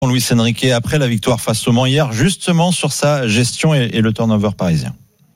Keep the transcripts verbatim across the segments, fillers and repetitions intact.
Luis Enrique après la victoire face au Mans hier, justement sur sa gestion et, et le turnover parisien.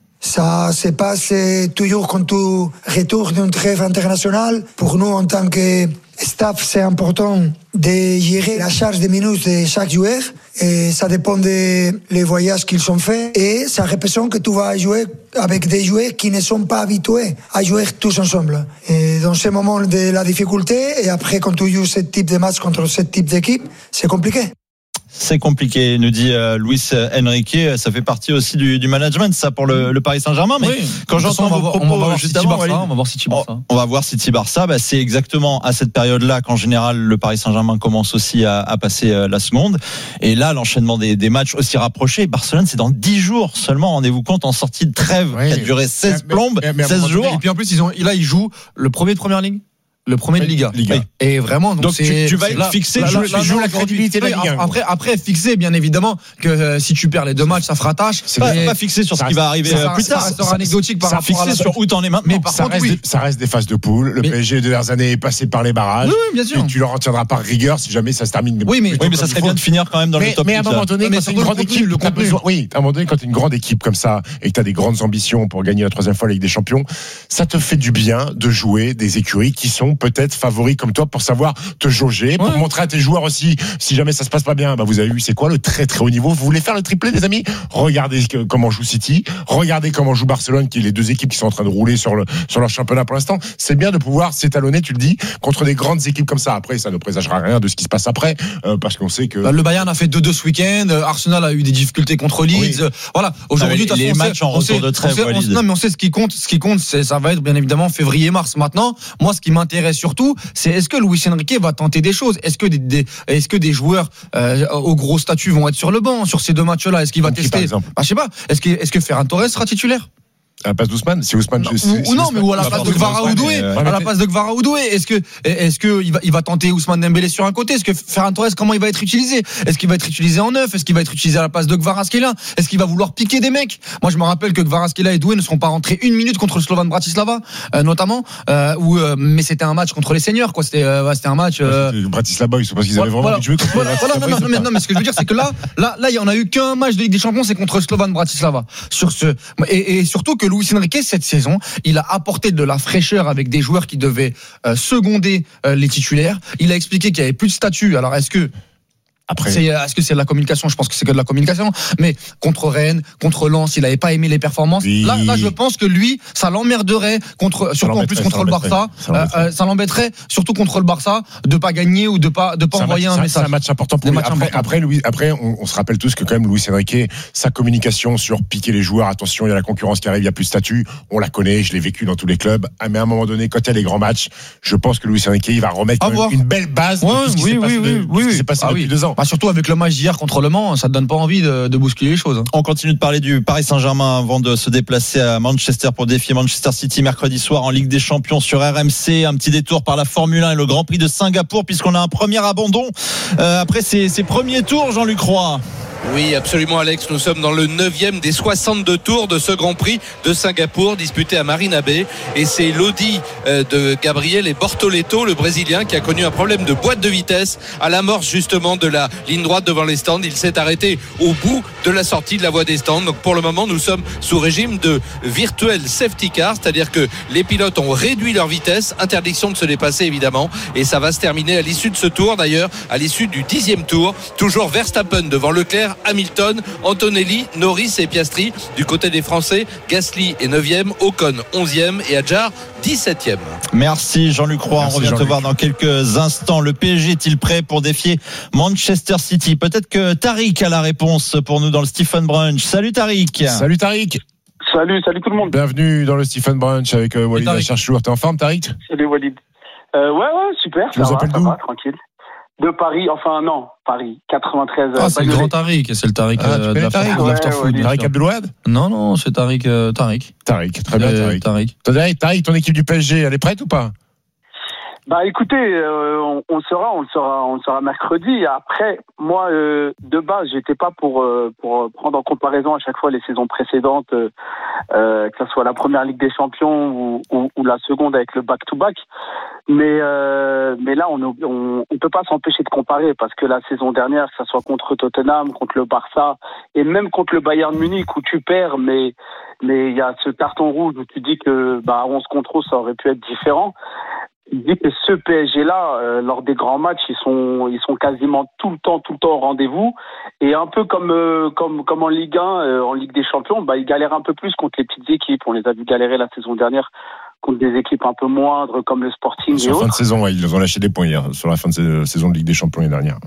Ça se passe toujours quand tu retournes d'une trêve internationale. Pour nous, en tant que staff, c'est important de gérer la charge de minutes de chaque joueur. Et ça dépend des voyages qu'ils ont faits. Et ça représente que tu vas jouer avec des joueurs qui ne sont pas habitués à jouer tous ensemble. Et dans ce moment de la difficulté, et après quand tu joues ce type de match contre ce type d'équipe, c'est compliqué. C'est compliqué, nous dit euh, Luis Enrique. Ça fait partie aussi du, du management, ça, pour le, le Paris Saint-Germain. Mais oui, quand j'entends vos propos, on va voir juste City avant, Barça, on va voir City Barça. On va voir City Barça. Bah, c'est exactement à cette période-là qu'en général le Paris Saint-Germain commence aussi à, à passer euh, la seconde. Et là, l'enchaînement des, des matchs aussi rapprochés. Barcelone, c'est dans dix jours seulement. Rendez-vous compte, en sortie de trêve oui, qui a duré seize mais, plombes, mais, mais, mais seize jours. Et puis en plus, ils ont, là, ils jouent le premier de première ligue. Le premier de Liga. Liga. Oui. Et vraiment, donc, donc c'est, tu, tu vas être là, fixé, là, je, là, je joue la crédibilité de la Ligue un. Après, après, fixé, bien évidemment, que euh, si tu perds les deux matchs, ça fera tâche. C'est pas, pas fixé sur ce qui va arriver ça, plus tard. Ça restera anecdotique par rapport à fixé sur où t'en es maintenant. Mais par ça, contre, reste oui. des, ça reste des phases de poule. Le mais, P S G, les dernières années, est passé par les barrages. Oui, bien sûr. Et tu leur en tiendras par rigueur si jamais ça se termine. Oui, mais, oui, mais ça serait bien de finir quand même dans mais, le top. Mais à un moment donné, quand t'as une grande équipe, le besoin, oui, à un moment donné, quand t'as une grande équipe comme ça et que t'as des grandes ambitions pour gagner la troisième fois la Ligue des Champions, ça te fait du bien de jouer des écuries qui sont peut-être favoris comme toi pour savoir te jauger, pour ouais. montrer à tes joueurs aussi, si jamais ça se passe pas bien, bah vous avez vu c'est quoi le très très haut niveau. Vous voulez faire le triplé, les amis? Regardez comment joue City, regardez comment joue Barcelone, qui est les deux équipes qui sont en train de rouler sur le sur leur championnat pour l'instant. C'est bien de pouvoir s'étalonner, tu le dis, contre des grandes équipes comme ça. Après, ça ne présagera rien de ce qui se passe après, euh, parce qu'on sait que le Bayern a fait deux deux ce week-end, Arsenal a eu des difficultés contre Leeds. Oui. Voilà, aujourd'hui, les, les façon, matchs en retour de trêve. On sait, on, non, mais on sait ce qui compte. Ce qui compte, c'est ça va être bien évidemment février-mars. Maintenant, moi, ce qui m'intéresse surtout, c'est est-ce que Luis Enrique va tenter des choses. Est-ce que des, des est-ce que des joueurs euh, au gros statut vont être sur le banc sur ces deux matchs-là? Est-ce qu'il va Donc tester ah, je sais pas. Est-ce que est-ce que Ferran Torres sera titulaire? À la place d'Ousmane, c'est Ousmane. Non, c'est, ou, c'est ou non, Ousmane, mais ou à la place de Kvara Oudoué, à la place de Kvara Oudoué. Est-ce que, est-ce que il va, il va tenter Ousmane Dembélé sur un côté? Est-ce que Ferran Torres, comment il va être utilisé? Est-ce qu'il va être utilisé en neuf? Est-ce qu'il va être utilisé à la place de Kvaratskhelia? Est-ce qu'il va vouloir piquer des mecs? Moi, je me rappelle que Kvaratskhelia et Doué ne seront pas rentrés une minute contre le Slovan Bratislava, euh, notamment, euh, où, euh, mais c'était un match contre les seniors, quoi. C'était, euh, c'était un match. Euh... Bratislava, ils sont parce qu'ils avaient vraiment joué contre. Voilà, voilà, non, non, non, mais, non, mais ce que je veux dire, c'est que là, là, là, il y en a eu qu'un match de Ligue des Champions, c'est contre Slovan Bratislava. Sur ce, et, et surtout que Luis Enrique, cette saison, il a apporté de la fraîcheur avec des joueurs qui devaient euh, seconder euh, les titulaires. Il a expliqué qu'il y avait plus de statut. Alors est-ce que Après, c'est, est-ce que c'est de la communication? Je pense que c'est que de la communication. Mais contre Rennes, contre Lens, il n'avait pas aimé les performances. Oui. Là, là, je pense que lui, ça l'emmerderait contre, surtout en plus contre le Barça. Ça l'embêterait. Euh, ça l'embêterait, surtout contre le Barça, de pas gagner ou de pas, de pas envoyer un, un message. C'est un match important pour lui. Après, important. après, Louis, après, on, on se rappelle tous que quand même Luis Enrique, sa communication sur piquer les joueurs, attention, il y a la concurrence qui arrive, il y a plus de statut. On la connaît, je l'ai vécu dans tous les clubs. Mais à un moment donné, quand il y a les grands matchs, je pense que Luis Enrique, il va remettre une, une belle base ouais, de tout ce qui oui, s'est oui, passé, oui, de, oui, ce qui s'est passé ah, depuis oui. deux ans. Bah, surtout avec le match d'hier contre le Mans, ça te donne pas envie de, de bousculer les choses. On continue de parler du Paris Saint-Germain avant de se déplacer à Manchester pour défier Manchester City mercredi soir en Ligue des Champions sur R M C. Un petit détour par la Formule un et le Grand Prix de Singapour puisqu'on a un premier abandon euh, après ces, ces premiers tours, Jean-Luc Roy. Oui, absolument, Alex. Nous sommes dans le neuvième des soixante-deux tours de ce Grand Prix de Singapour disputé à Marina Bay. Et c'est l'Audi de Gabriel Bortoleto, le Brésilien, qui a connu un problème de boîte de vitesse à l'amorce justement de la ligne droite devant les stands. Il s'est arrêté au bout de la sortie de la voie des stands. Donc pour le moment, nous sommes sous régime de virtual safety car, c'est-à-dire que les pilotes ont réduit leur vitesse, interdiction de se dépasser évidemment. Et ça va se terminer à l'issue de ce tour, d'ailleurs, à l'issue du dixième tour. Toujours Verstappen devant Leclerc, Hamilton, Antonelli, Norris et Piastri. Du côté des Français, Gasly est neuvième, Ocon onzième et Hadjar dix-septième. Merci Jean-Luc Roy. Merci on revient Jean-Luc. te voir dans quelques instants. Le P S G est-il prêt pour défier Manchester City? Peut-être que Tariq a la réponse pour nous dans le Stephen Brunch. Salut Tariq. Salut Tariq. Salut, salut tout le monde. Bienvenue dans le Stephen Brunch avec euh, Walid Acharchour. T'es en forme Tariq? Salut Walid. Euh, ouais, ouais, super. Tu ça nous va, appelles ça d'où? va, tranquille. De Paris, enfin non, Paris, quatre-vingt-treize. Ah, c'est le grand Tariq, c'est le Tariq Ah, euh, de la Tariq, Foot, ouais, d'Afterfoot, ouais, Tariq Abdelouad? Non, non, c'est Tariq, euh, Tariq. Tariq, très bien Euh, Tariq. Tariq. Tariq, Tariq, ton équipe du P S G, elle est prête ou pas? Bah écoutez, euh, on, on le saura, on le saura, on le saura mercredi. Après, moi, euh, de base, j'étais pas pour euh, pour prendre en comparaison à chaque fois les saisons précédentes, euh, euh, que ce soit la première Ligue des Champions ou, ou, ou la seconde avec le back-to-back. Mais euh, mais là, on, on on peut pas s'empêcher de comparer parce que la saison dernière, que ce soit contre Tottenham, contre le Barça et même contre le Bayern Munich où tu perds, mais mais il y a ce carton rouge où tu dis que bah onze contre onze, ça aurait pu être différent. Il dit que ce P S G-là, euh, lors des grands matchs, ils sont, ils sont quasiment tout le temps, tout le temps au rendez-vous. Et un peu comme, euh, comme, comme en Ligue un, euh, en Ligue des Champions, bah, ils galèrent un peu plus contre les petites équipes. On les a vu galérer la saison dernière contre des équipes un peu moindres, comme le Sporting sur et la fin autres. de saison, ouais, ils ont lâché des points hier, sur la fin de saison de Ligue des Champions l'année dernière.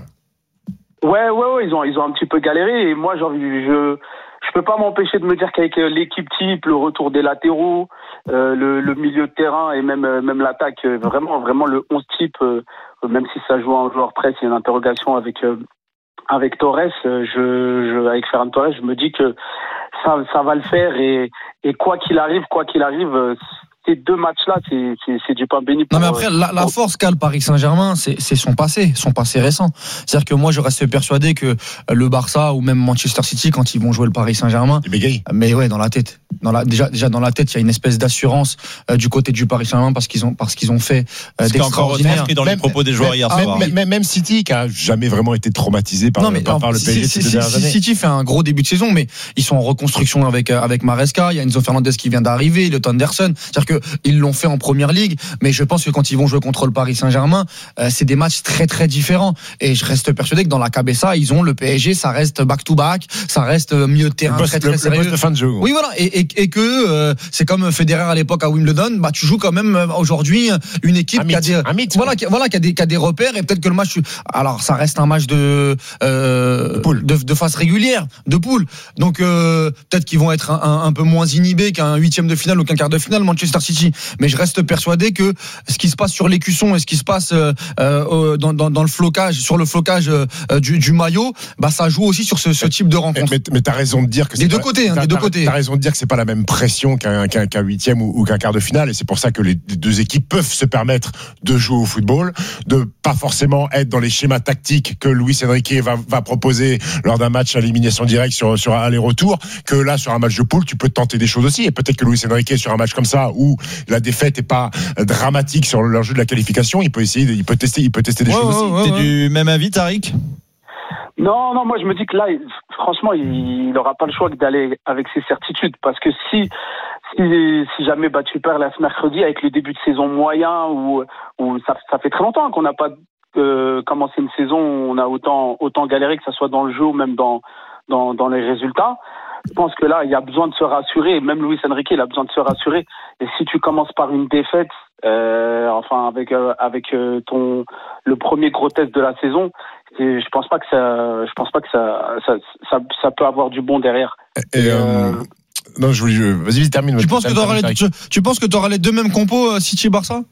Ouais, ouais, ouais, ils ont, ils ont un petit peu galéré. Et moi, j'ai envie, je, je peux pas m'empêcher de me dire qu'avec l'équipe type, le retour des latéraux, euh, le, le milieu de terrain et même, même l'attaque, vraiment, vraiment le onze type, euh, même si ça joue un joueur presse, il y a une interrogation avec, euh, avec Torres, je, je, avec Ferran Torres, je me dis que ça, ça va le faire et, et quoi qu'il arrive, quoi qu'il arrive, ces deux matchs-là, c'est, c'est, c'est du pain béni. Pour, non mais après, la, la force qu'a le Paris Saint-Germain, c'est, c'est son passé, son passé récent. C'est-à-dire que moi, je reste persuadé que le Barça ou même Manchester City, quand ils vont jouer le Paris Saint-Germain, mais ouais, dans la tête, dans la, déjà, déjà dans la tête, il y a une espèce d'assurance euh, du côté du Paris Saint-Germain parce qu'ils ont, parce qu'ils ont fait euh, d'extraordinaire. Dans les propos des joueurs hier soir. Même, même, même City, qui a jamais vraiment été traumatisé par, non, mais, par, non, par le P S G ces dernières années. City fait un gros début de saison, mais ils sont en reconstruction avec avec Maresca. Il y a Enzo Fernandez qui vient d'arriver, le Anderson. C'est-à-dire que ils l'ont fait en première ligue, mais je pense que quand ils vont jouer contre le Paris Saint-Germain, euh, c'est des matchs très très différents. Et je reste persuadé que dans la Cabessa, ils ont le P S G, ça reste back to back, ça reste milieu de terrain le boss, très très le, sérieux. Le boss de fin de jeu. Ouais. Oui voilà, et, et, et que euh, c'est comme Federer à l'époque à Wimbledon, bah tu joues quand même aujourd'hui une équipe un qui a mythe, des mythe, voilà, qui, voilà qui a des qui a des repères et peut-être que le match, alors ça reste un match de euh, de, poule. de, de phase régulière, de poule. Donc euh, peut-être qu'ils vont être un, un, un peu moins inhibés qu'un huitième de finale ou qu'un quart de finale Manchester City, mais je reste persuadé que ce qui se passe sur l'écusson et ce qui se passe euh, euh, dans, dans, dans le flocage, sur le flocage euh, du, du maillot, bah ça joue aussi sur ce, ce type de rencontre. Mais, mais, mais t'as raison de dire que des c'est deux pas, côtés, hein, des deux côtés. T'as raison de dire que c'est pas la même pression qu'un, qu'un, qu'un huitième ou, ou qu'un quart de finale, et c'est pour ça que les deux équipes peuvent se permettre de jouer au football, de pas forcément être dans les schémas tactiques que Luis Enrique va, va proposer lors d'un match à élimination directe sur sur un aller-retour. Que là sur un match de poule, tu peux tenter des choses aussi, et peut-être que Luis Enrique sur un match comme ça où la défaite est pas dramatique sur leur jeu de la qualification, il peut essayer, de, il peut tester, il peut tester des ouais, choses ouais, aussi. Ouais, T'es ouais. du même avis, Tariq ? Non, non, moi je me dis que là, franchement, il n'aura pas le choix que d'aller avec ses certitudes, parce que si si, si jamais bah, tu perds la mercredi avec le début de saison moyen, ou ou ça, ça fait très longtemps qu'on n'a pas euh, commencé une saison où on a autant autant galéré, que ça soit dans le jeu ou même dans dans, dans les résultats. Je pense que là, il y a besoin de se rassurer. Même Luis Enrique, il a besoin de se rassurer. Et si tu commences par une défaite, euh, enfin avec euh, avec euh, ton le premier gros test de la saison, et je pense pas que ça, je pense pas que ça, ça, ça, ça peut avoir du bon derrière. Et, et euh, non, je voulais, je, vas-y, termine. Tu penses que t'auras les, tu, tu penses que t'auras les deux mêmes compos, City Barça?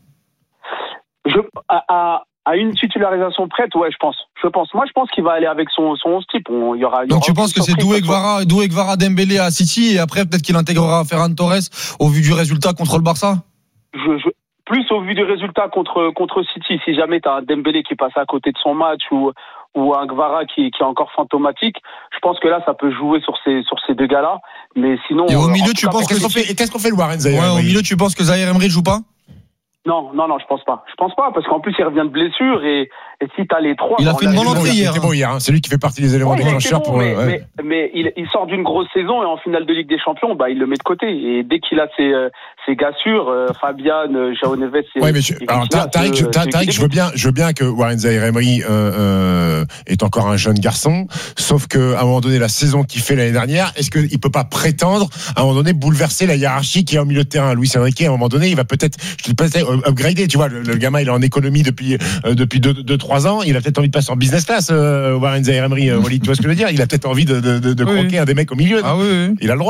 Je à, à À une titularisation prête, ouais, je pense. Je pense. Moi, je pense qu'il va aller avec son son onze type. On, il y aura. Il y Donc aura tu penses que c'est Doué Gvara, Doué Gvara Dembélé à City, et après peut-être qu'il intégrera Ferran Torres au vu du résultat contre le Barça. Je, je, plus au vu du résultat contre contre City. Si jamais t'as un Dembélé qui passe à côté de son match, ou ou un Gvara qui qui est encore fantomatique, je pense que là ça peut jouer sur ces sur ces deux gars-là. Mais sinon. Et au milieu, tu cas, penses qu'est-ce qu'on fait, qu'est-ce qu'on fait le Warren Zaïre? Ouais, au milieu, tu penses que Zaïre Emery joue pas? Non, non, non, je pense pas. Je pense pas, parce qu'en plus, il revient de blessure, et, et si t'as les trois... Il a fait une bonne entrée hier. C'était bon hier, hein. C'est lui qui fait partie des éléments ouais, déclencheurs bon, pour... Mais, ouais. mais, mais il, il sort d'une grosse saison, et en finale de Ligue des Champions, bah, il le met de côté. Et dès qu'il a ses, ses gars sûrs, euh, Fabian, euh, João Neves... Ouais, mais je, alors, Tariq, je, Tariq, je veux bien, je veux bien que Warren Zaïre Emery euh, euh, est encore un jeune garçon, sauf que à un moment donné, la saison qu'il fait l'année dernière, est-ce qu'il peut pas prétendre, à un moment donné, bouleverser la hiérarchie qui est au milieu de terrain? Luis Enrique, à un moment donné, il va peut-être, je peut-être upgrader, tu vois. Le, le gamin, il est en économie depuis euh, depuis deux, deux, trois ans. Il a peut-être envie de passer en business class, euh, Warren Zaïre Emery. Euh, Walid, tu vois ce que je veux dire? Il a peut-être envie de, de, de, de croquer oui. un des mecs au milieu. Ah oui, oui. Il a le droit. Non?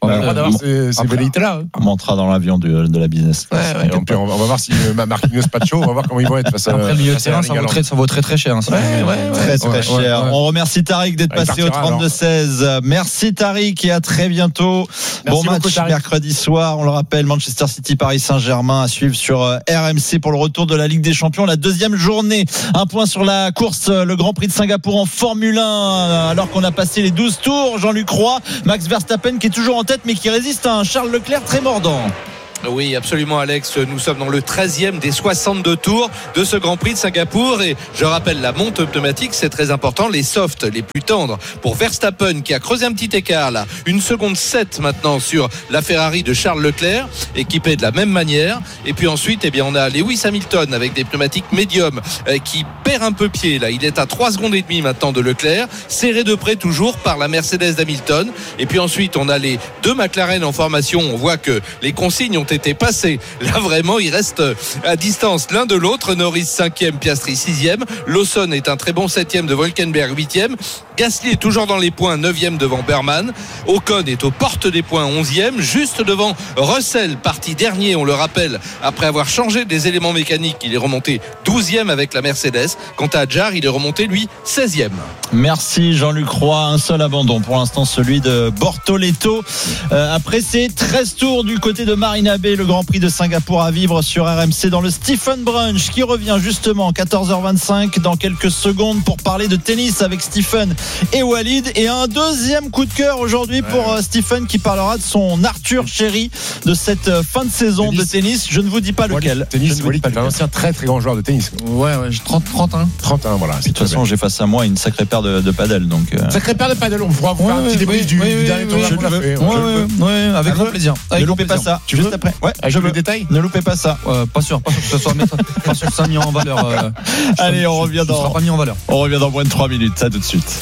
On a le droit Euh, d'avoir ces, ces velléités-là. Hein. On montera dans l'avion de, de la business. Ouais, ouais. Et on, peut, on va voir si euh, Marquinhos Pacho, on va voir comment ils vont être face à. Après, le milieu de face à terrain, ça vaut, Erling très, ça vaut très très cher. Hein, Ouais, ouais, ouais. Très très Ouais, cher. ouais, ouais. On remercie Tariq d'être Il passé au partira, trente-deux seize. Merci Tariq et à très bientôt. Merci bon match beaucoup, Tariq. mercredi soir. On le rappelle, Manchester City, Paris Saint-Germain à suivre sur R M C pour le retour de la Ligue des Champions, la deuxième journée. Un point sur la course, le Grand Prix de Singapour en Formule un. Alors qu'on a passé les douze tours, Jean-Luc Roy, Max Verstappen qui est toujours en tête mais qui résiste à un Charles Leclerc très mordant. Oui, absolument, Alex. Nous sommes dans le treizième des soixante-deux tours de ce Grand Prix de Singapour. Et je rappelle, la monte pneumatique, c'est très important. Les softs, les plus tendres, pour Verstappen, qui a creusé un petit écart, là. Une seconde sept maintenant sur la Ferrari de Charles Leclerc, équipée de la même manière. Et puis ensuite, eh bien, on a Lewis Hamilton avec des pneumatiques médium, euh, qui perd un peu pied, là. Il est à trois secondes et demie maintenant de Leclerc, serré de près toujours par la Mercedes d'Hamilton. Et puis ensuite, on a les deux McLaren en formation. On voit que les consignes ont été passé. Là vraiment il reste à distance l'un de l'autre. Norris cinquième, Piastri sixième, Lawson est un très bon septième de Hülkenberg huitième, Gasly est toujours dans les points neuvième devant Berman, Ocon est aux portes des points onzième, juste devant Russell, parti dernier on le rappelle après avoir changé des éléments mécaniques. Il est remonté douzième avec la Mercedes. Quant à Jarre, il est remonté lui seizième. Merci Jean-Luc Roy. Un seul abandon pour l'instant, celui de Bortoleto. Euh, après ces treize tours du côté de Marina Bay, le Grand Prix de Singapour à vivre sur R M C dans le Stephen Brunch qui revient justement à quatorze heures vingt-cinq dans quelques secondes pour parler de tennis avec Stephen et Walid. Et un deuxième coup de cœur aujourd'hui pour ouais. Stephen qui parlera de son Arthur chéri de cette fin de saison tennis. de tennis. Je ne vous dis pas Walid, lequel. Tennis, Walid, c'est un ancien très très grand joueur de tennis. Ouais, ouais, trente, trente et un. trente et un, voilà. De toute façon, j'ai face à moi une sacrée paire de, de paddle. Donc, euh... Sacrée paire de paddle, on pourra vous ouais, faire un petit débrief oui, du, oui, du dernier oui, tournoi oui, qu'on a fait. Ouais, ouais, ouais, avec grand plaisir. Ne loupez pas ça. Tu Juste veux après. Ouais, je je veux veux le détail. Ne loupez pas ça. Euh, pas sûr, pas sûr que ce soit pas sûr que ça mis en valeur. Euh, Allez, on revient dans. Ça sera pas mis en valeur. On revient dans moins de trois minutes. Ça tout de suite.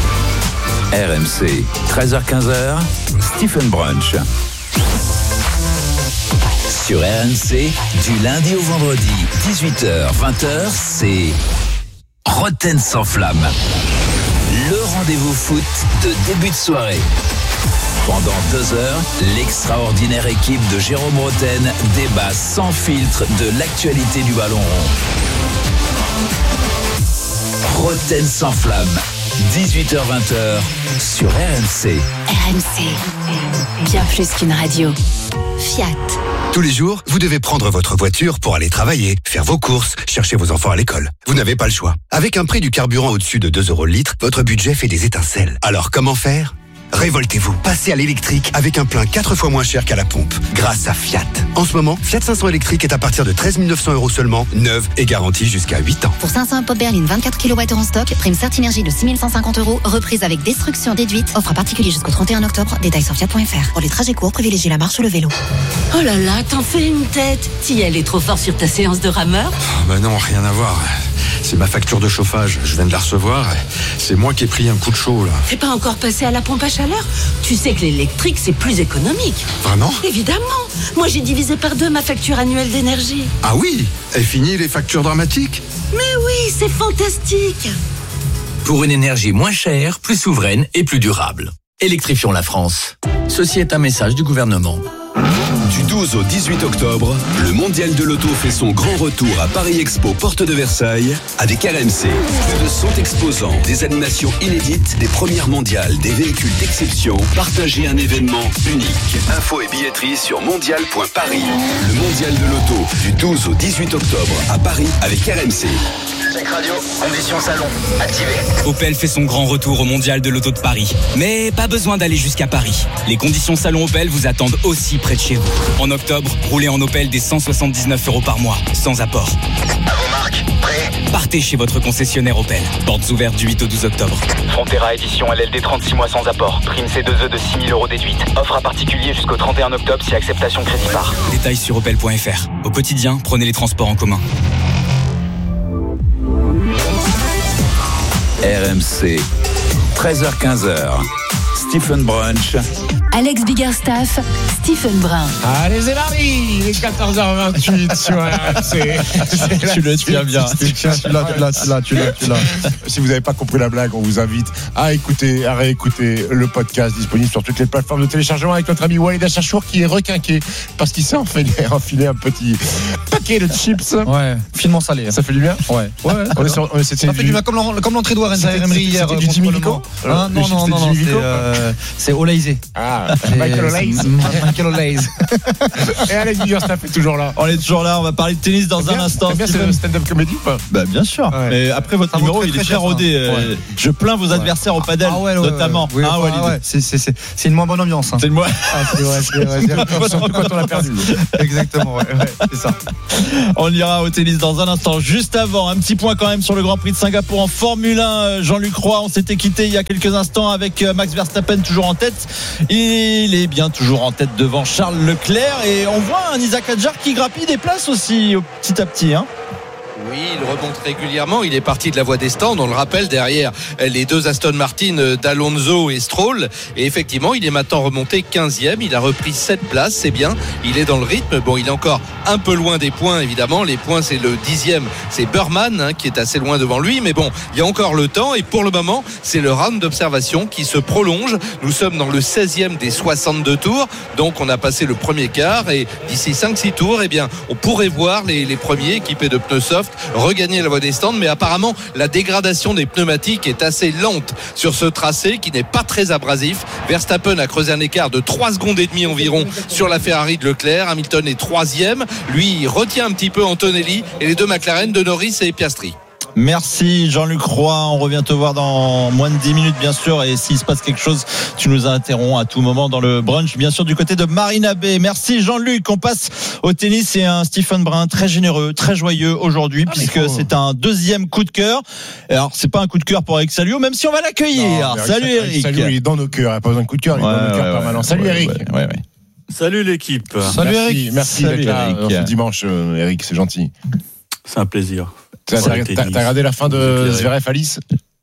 R M C, treize heures quinze, Stephen Brunch. Sur R M C, du lundi au vendredi, dix-huit heures vingt, c'est Roten sans flamme. Le rendez-vous foot de début de soirée. Pendant deux heures, l'extraordinaire équipe de Jérôme Roten débat sans filtre de l'actualité du ballon rond. Roten sans flamme, dix-huit heures vingt sur R M C. R M C, bien plus qu'une radio. Fiat. Tous les jours, vous devez prendre votre voiture pour aller travailler, faire vos courses, chercher vos enfants à l'école. Vous n'avez pas le choix. Avec un prix du carburant au-dessus de deux euros le litre, votre budget fait des étincelles. Alors comment faire ? Révoltez-vous, passez à l'électrique avec un plein quatre fois moins cher qu'à la pompe, grâce à Fiat. En ce moment, Fiat cinq cents électrique est à partir de treize mille neuf cents euros seulement, neuve et garantie jusqu'à huit ans. Pour cinq cents pop berline vingt-quatre kilowattheures en stock, prime Certinergie de six mille cent cinquante euros, reprise avec destruction déduite, offre à particulier jusqu'au trente et un octobre, détails sur fiat point f r. Pour les trajets courts, privilégiez la marche ou le vélo. Oh là là, t'en fais une tête. Si elle est trop fort sur ta séance de rameur. Oh bah non, rien à voir. C'est ma facture de chauffage, je viens de la recevoir. C'est moi qui ai pris un coup de chaud là. T'es pas encore passé à la pompe à chaleur ? Tu sais que l'électrique c'est plus économique. Vraiment ? Évidemment. Moi j'ai divisé par deux ma facture annuelle d'énergie. Ah oui ? Et fini les factures dramatiques ? Mais oui, c'est fantastique. Pour une énergie moins chère, plus souveraine et plus durable. Électrifions la France. Ceci est un message du gouvernement. Du douze au dix-huit octobre, le Mondial de l'Auto fait son grand retour à Paris Expo, porte de Versailles, avec R M C. Plus de cent exposants, des animations inédites, des premières mondiales, des véhicules d'exception. Partagez un événement unique. Infos et billetterie sur mondial point paris. Le Mondial de l'Auto, du douze au dix-huit octobre, à Paris, avec R M C. Check radio, conditions salon, activé. Opel fait son grand retour au Mondial de l'Auto de Paris. Mais pas besoin d'aller jusqu'à Paris. Les conditions salon Opel vous attendent aussi près de chez vous. En octobre, roulez en Opel des cent soixante-dix-neuf euros par mois, sans apport. À vos marques, prêt ? Partez chez votre concessionnaire Opel. Portes ouvertes du huit au douze octobre. Frontera édition L L D trente-six mois sans apport. Prime C deux E de six mille euros déduite. Offre à particulier jusqu'au trente et un octobre si acceptation crédit par. Détails sur opel point f r. Au quotidien, prenez les transports en commun. R M C, treize heures quinze, Stephen Brunch, Alex Biggerstaff, Stephen Brun. Allez, c'est parti. Il est quatorze heures vingt-huit sur R M C. Tu le tiens bien. Tu l'as, tu l'as, tu l'as, tu l'as, tu l'as. Si vous n'avez pas compris la blague, on vous invite à écouter, à réécouter le podcast disponible sur toutes les plateformes de téléchargement avec notre ami Walid Achachour qui est requinqué parce qu'il s'est enfilé, enfilé un petit paquet de chips. Ouais, finement salé. Ça fait du bien. Ouais. Ouais. On est sur, on est, c'était ça fait du bien comme, l'en, comme l'entrée d'Oren Emery hier. C'était du Jimmy Vico. Non, non, non, non, c'est, euh, c'est Olaïse. Ah, Michael Olaïse. Michael Olaïse. Et Alex Biggerstaff est toujours là. On est toujours là, on va parler de tennis dans bien, un instant. C'est bien, c'est stand-up comédie ou pas? Bah bien sûr. Ouais. Mais après votre ça numéro, il est très rodé. Ouais. Je plains vos adversaires ouais. au padel, ah ouais, ouais, notamment. Ouais, ouais. Oui, ah, ouais, c'est, c'est, c'est, c'est une moins bonne ambiance. Hein. C'est une moins. Ah, c'est vrai, c'est vrai. C'est surtout quand on a perdu. Exactement, ouais, ouais, c'est ça. On ira au tennis dans un instant. Juste avant, un petit point quand même sur le Grand Prix de Singapour en Formule un. Jean-Luc Roy, on s'était quitté il y a quelques instants avec Max Verstappen toujours en tête. Il est bien toujours en tête devant Charles Leclerc et on voit un Isaac Hadjar qui grappille des places aussi petit à petit. Hein. Oui, il remonte régulièrement. Il est parti de la voie des stands. On le rappelle, derrière les deux Aston Martin d'Alonso et Stroll. Et effectivement, il est maintenant remonté quinzième. Il a repris sept places. C'est bien. Il est dans le rythme. Bon, il est encore un peu loin des points, évidemment. Les points, c'est le dixième. C'est Burman hein, qui est assez loin devant lui. Mais bon, il y a encore le temps. Et pour le moment, c'est le round d'observation qui se prolonge. Nous sommes dans le seizième des soixante-deux tours. Donc, on a passé le premier quart. Et d'ici cinq six tours, eh bien, on pourrait voir les, les premiers équipés de pneus soft regagner la voie des stands, mais apparemment la dégradation des pneumatiques est assez lente sur ce tracé qui n'est pas très abrasif. Verstappen a creusé un écart de trois secondes et demie environ sur la Ferrari de Leclerc. Hamilton est troisième, lui il retient un petit peu Antonelli et les deux McLaren de Norris et Piastri. Merci Jean-Luc Roy, on revient te voir dans moins de dix minutes bien sûr et s'il se passe quelque chose tu nous interromps à tout moment dans le brunch bien sûr du côté de Marina Bay. Merci Jean-Luc, on passe au tennis et un Stephen Brun très généreux, très joyeux aujourd'hui ah, puisque faut... c'est un deuxième coup de cœur. Alors c'est pas un coup de cœur pour Eric Salio même si on va l'accueillir. Non, salut Eric. Eric Salio il est dans nos cœurs, il n'a pas besoin de coup de cœur, il est ouais, dans nos cœurs ouais, permanents. Salut ouais, Eric. Ouais, ouais, ouais. Salut l'équipe. Salut merci, Eric. Merci salut, d'être là Eric. Ce dimanche euh, Eric, c'est gentil. C'est un plaisir. T'as, t'as, t'as, t'as regardé la fin de Zverev Alice?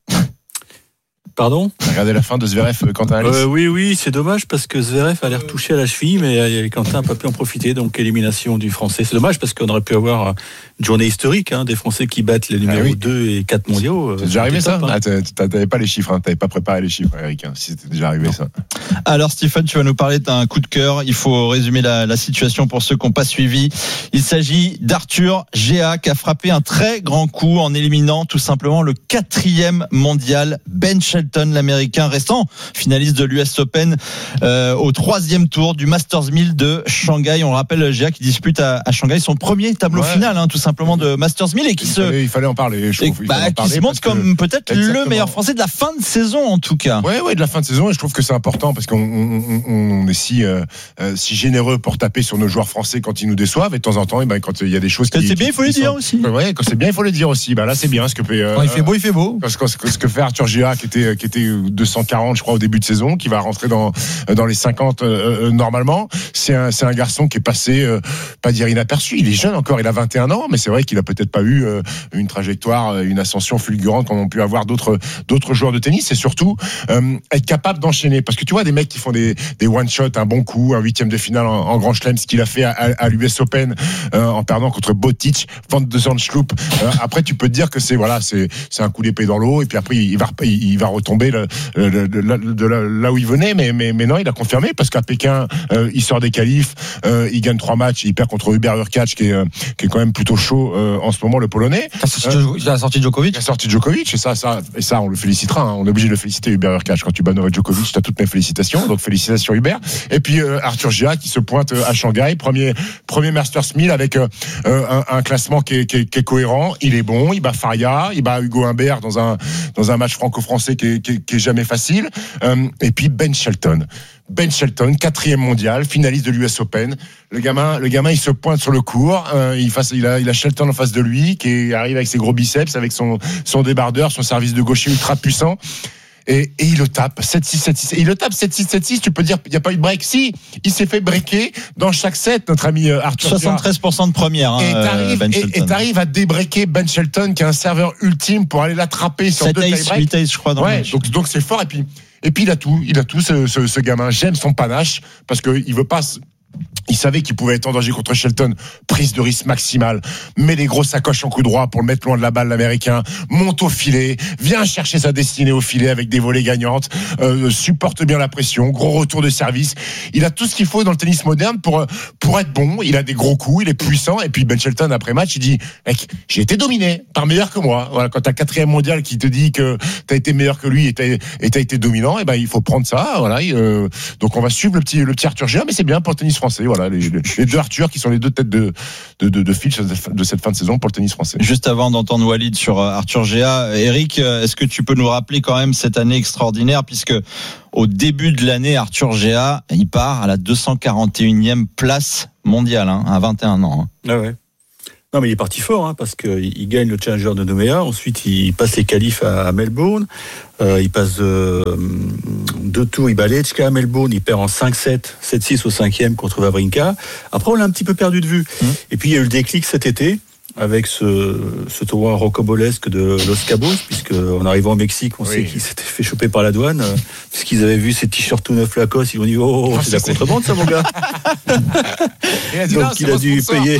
Pardon? T'as regardé la fin de Zverev Quentin Alice? euh, Oui, oui, c'est dommage parce que Zverev a l'air touché à la cheville, mais Quentin n'a pas pu en profiter, donc élimination du Français. C'est dommage parce qu'on aurait pu avoir une journée historique, hein, des Français qui battent les numéros ah oui. deux et quatre mondiaux. C'est déjà arrivé ça? Top, hein. ah, t'avais pas les chiffres, hein, t'avais pas préparé les chiffres, Eric, hein, si c'était déjà arrivé non. ça. Alors Stéphane, tu vas nous parler d'un coup de cœur. Il faut résumer la, la situation pour ceux qui n'ont pas suivi. Il s'agit d'Arthur Géa qui a frappé un très grand coup en éliminant tout simplement le quatrième mondial Ben Shelton, l'américain restant finaliste de l'U S Open euh, au troisième tour du Masters mille de Shanghai. On rappelle Géa qui dispute à, à Shanghai son premier tableau ouais. final, hein, tout simplement de Masters mille et qui il se fallait, il fallait en parler. Je trouve, et, bah, qui se montre comme peut-être exactement. le meilleur Français de la fin de saison en tout cas. Ouais, ouais, de la fin de saison. Et je trouve que c'est important parce qu'on on, on est si euh, si généreux pour taper sur nos joueurs français quand ils nous déçoivent et de temps en temps, et ben quand il y a des choses qui c'est bien, qui, il faut le dire sont, aussi. Ouais, quand c'est bien, il faut le dire aussi. Bah là, c'est bien ce que fait. Euh, ouais, il fait beau, il fait beau. Parce que ce que fait Arthur Géa qui était qui était deux cent quarante, je crois, au début de saison, qui va rentrer dans dans les cinquante euh, normalement. C'est un c'est un garçon qui est passé, euh, pas dire inaperçu. Il est jeune encore, il a vingt et un ans, mais c'est vrai qu'il a peut-être pas eu euh, une trajectoire, une ascension fulgurante comme ont pu avoir d'autres d'autres joueurs de tennis. Et surtout euh, être capable d'enchaîner. Parce que tu vois des mecs qui font des des one shot, un bon coup, un huitième de finale en, en Grand Chelem, ce qu'il a fait à, à, à l'U S Open euh, en perdant contre Botic, Van de Zandschloop. Euh, après, tu peux te dire que c'est voilà, c'est c'est un coup d'épée dans l'eau et puis après il va il, il va retomber le, le, le, de, là, de là, là où il venait, mais mais mais non, il a confirmé parce qu'à Pékin, euh, il sort des qualifs, euh, il gagne trois matchs, il perd contre Hubert Hurkacz qui est euh, qui est quand même plutôt chaud euh, en ce moment, le Polonais. Il a sorti Djokovic. Il a sorti Djokovic et ça ça et ça on le félicitera. Hein, on est obligé de le féliciter Hubert Hurkacz quand tu bats Novak Djokovic. T'as toutes mes félicitations. Donc félicitations Hubert. Et puis euh, Arthur Géa qui se pointe à Shanghai, premier premier Masters mille avec euh, un, un classement qui est, qui, est, qui est cohérent. Il est bon, il bat Faria, il bat Hugo Humbert dans un dans un match franco-français qui est, qui est, qui est jamais facile. Euh, et puis Ben Shelton. Ben Shelton, quatrième mondial, finaliste de l'U S Open. Le gamin, le gamin, il se pointe sur le court. Euh, il, face, il, a, il a Shelton en face de lui, qui arrive avec ses gros biceps, avec son, son débardeur, son service de gaucher ultra puissant. Et, et il le tape sept six sept six. Et il le tape sept six sept six. Tu peux dire il n'y a pas eu de break. Si, il s'est fait breaker dans chaque set, notre ami Arthur. soixante-treize pour cent de première. Hein, et t'arrives, Ben et, et t'arrives à débreaker Ben Shelton, qui est un serveur ultime pour aller l'attraper sur deux tie-breaks. huit ace, je crois, dans ouais, le match. donc, donc c'est fort. Et puis, et puis il a tout. Il a tout, ce, ce, ce gamin. J'aime son panache parce qu'il veut pas. Il savait qu'il pouvait être en danger contre Shelton. Prise de risque maximale. Met les grosses sacoches en coup droit pour le mettre loin de la balle, l'Américain. Monte au filet. Vient chercher sa destinée au filet avec des volées gagnantes. Euh, supporte bien la pression. Gros retour de service. Il a tout ce qu'il faut dans le tennis moderne pour, pour être bon. Il a des gros coups. Il est puissant. Et puis Ben Shelton, après match, il dit, mec, j'ai été dominé par meilleur que moi. Voilà, quand t'as le quatrième mondial qui te dit que t'as été meilleur que lui et t'as, et t'as été dominant, et ben, il faut prendre ça. Voilà. Euh, donc on va suivre le petit, le petit Arthur Géa, mais c'est bien pour le tennis français. Voilà, les, les deux Arthur qui sont les deux têtes de, de, de, de fil de cette fin de saison pour le tennis français. Juste avant d'entendre Walid sur Arthur Géa, Eric, est-ce que tu peux nous rappeler quand même cette année extraordinaire, puisque au début de l'année, Arthur Géa, il part à la deux cent quarante et unième place mondiale, hein, à vingt et un ans. Hein. Ah ouais. Non, mais il est parti fort, hein, parce qu'il gagne le Challenger de Nouméa. Ensuite, il passe les qualifs à, à Melbourne. Euh, il passe euh, deux tours, il bat Lechka à Melbourne. Il perd en cinq sept, sept six au cinquième contre Wawrinka. Après, on l'a un petit peu perdu de vue. Mmh. Et puis, il y a eu le déclic cet été, avec ce, ce tournoi rocobolesque de Los Cabos, puisque en arrivant au Mexique, on oui. sait qu'il s'était fait choper par la douane, euh, puisqu'ils avaient vu ces t-shirts tout neufs Lacoste, ils ont dit oh, oh c'est de la contrebande ça mon gars. Il a dit, donc non, il a dû payer,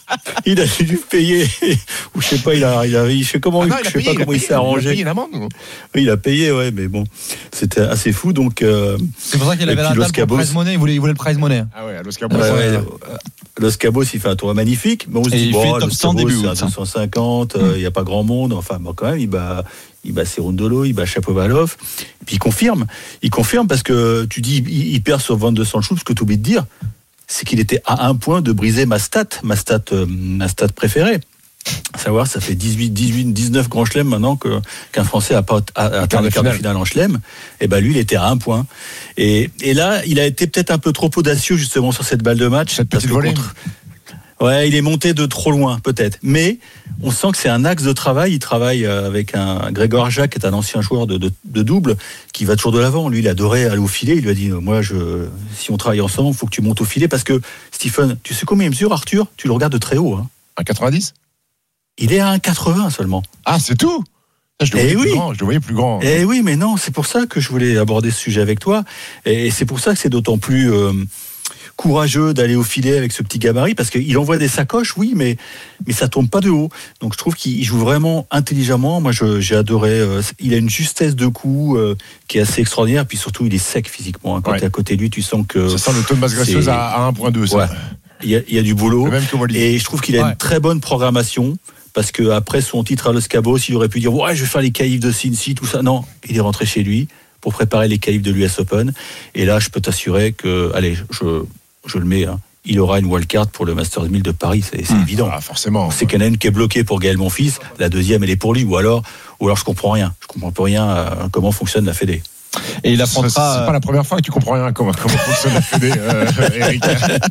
il a dû payer, ou je sais pas, il a, il a, je sais comment, ah non, je sais payé, pas comment il, il s'est arrangé. Il a payé l'amende. Oui, il a payé, ouais, mais bon, c'était assez fou, donc. Euh, c'est pour ça qu'il avait la dalle pour le prize money, il voulait, il voulait le prize money. Ah ouais, à Los Cabos. Ouais, ouais, Los Cabos, il fait un tour magnifique, mais on se dit il bon, fait top cent début, c'est à deux cent cinquante, il mmh. n'y a pas grand monde, enfin bon, quand même il bat il bat Cerundolo, il bat Shapovalov, et puis il confirme, il confirme parce que tu dis il, il perd sur Van de Sancho, ce que tu oublies de dire, c'est qu'il était à un point de briser ma stat, ma stat, euh, ma stat préférée. À savoir, ça fait dix-huit, dix-huit, dix-neuf grands chelems maintenant que, qu'un Français a pas atteint le quart de finale en chelem. Et ben lui, il était à un point. Et, et là, il a été peut-être un peu trop audacieux justement sur cette balle de match. Cette petite volée. Contre... Ouais, il est monté de trop loin, peut-être. Mais on sent que c'est un axe de travail. Il travaille avec un Grégor Jacques, qui est un ancien joueur de, de, de double, qui va toujours de l'avant. Lui, il adorait aller au filet. Il lui a dit, moi, je, si on travaille ensemble, il faut que tu montes au filet. Parce que, Stephen, tu sais combien il mesure, Arthur? Tu le regardes de très haut. Hein. un quatre-vingt-dix? Il est à un quatre-vingts seulement. Ah, c'est tout? Je le voyais oui. plus grand. Je le voyais plus grand. Eh oui, mais non, c'est pour ça que je voulais aborder ce sujet avec toi. Et c'est pour ça que c'est d'autant plus... Euh, courageux d'aller au filet avec ce petit gabarit, parce qu'il envoie des sacoches, oui, mais, mais ça tombe pas de haut. Donc je trouve qu'il joue vraiment intelligemment. Moi, je, j'ai adoré. Euh, il a une justesse de coup euh, qui est assez extraordinaire, puis surtout, il est sec physiquement. Hein. Quand ouais. tu es à côté de lui, tu sens que... Ça sent le taux de masse graisseuse à, à un virgule deux. Ça. Ouais. Il, y a, il y a du boulot. Et je trouve qu'il a ouais. une très bonne programmation, parce qu'après son titre à Los Cabos, il aurait pu dire « Ouais, je vais faire les qualifs de Cincy, tout ça ». Non, il est rentré chez lui pour préparer les qualifs de l'U S Open. Et là, je peux t'assurer que... Allez, je... je le mets, hein, il aura une wildcard pour le Masters mille de Paris, c'est, c'est mmh. évident. Ah, forcément. C'est qu'il y en a une qui est bloquée pour Gaël Monfils, la deuxième elle est pour lui, ou alors, ou alors je comprends rien, je comprends pas rien à comment fonctionne la Fédé. Et il affrontera. C'est, c'est pas la première fois que tu comprends rien comment, comment fonctionne la Fédé, euh, Eric.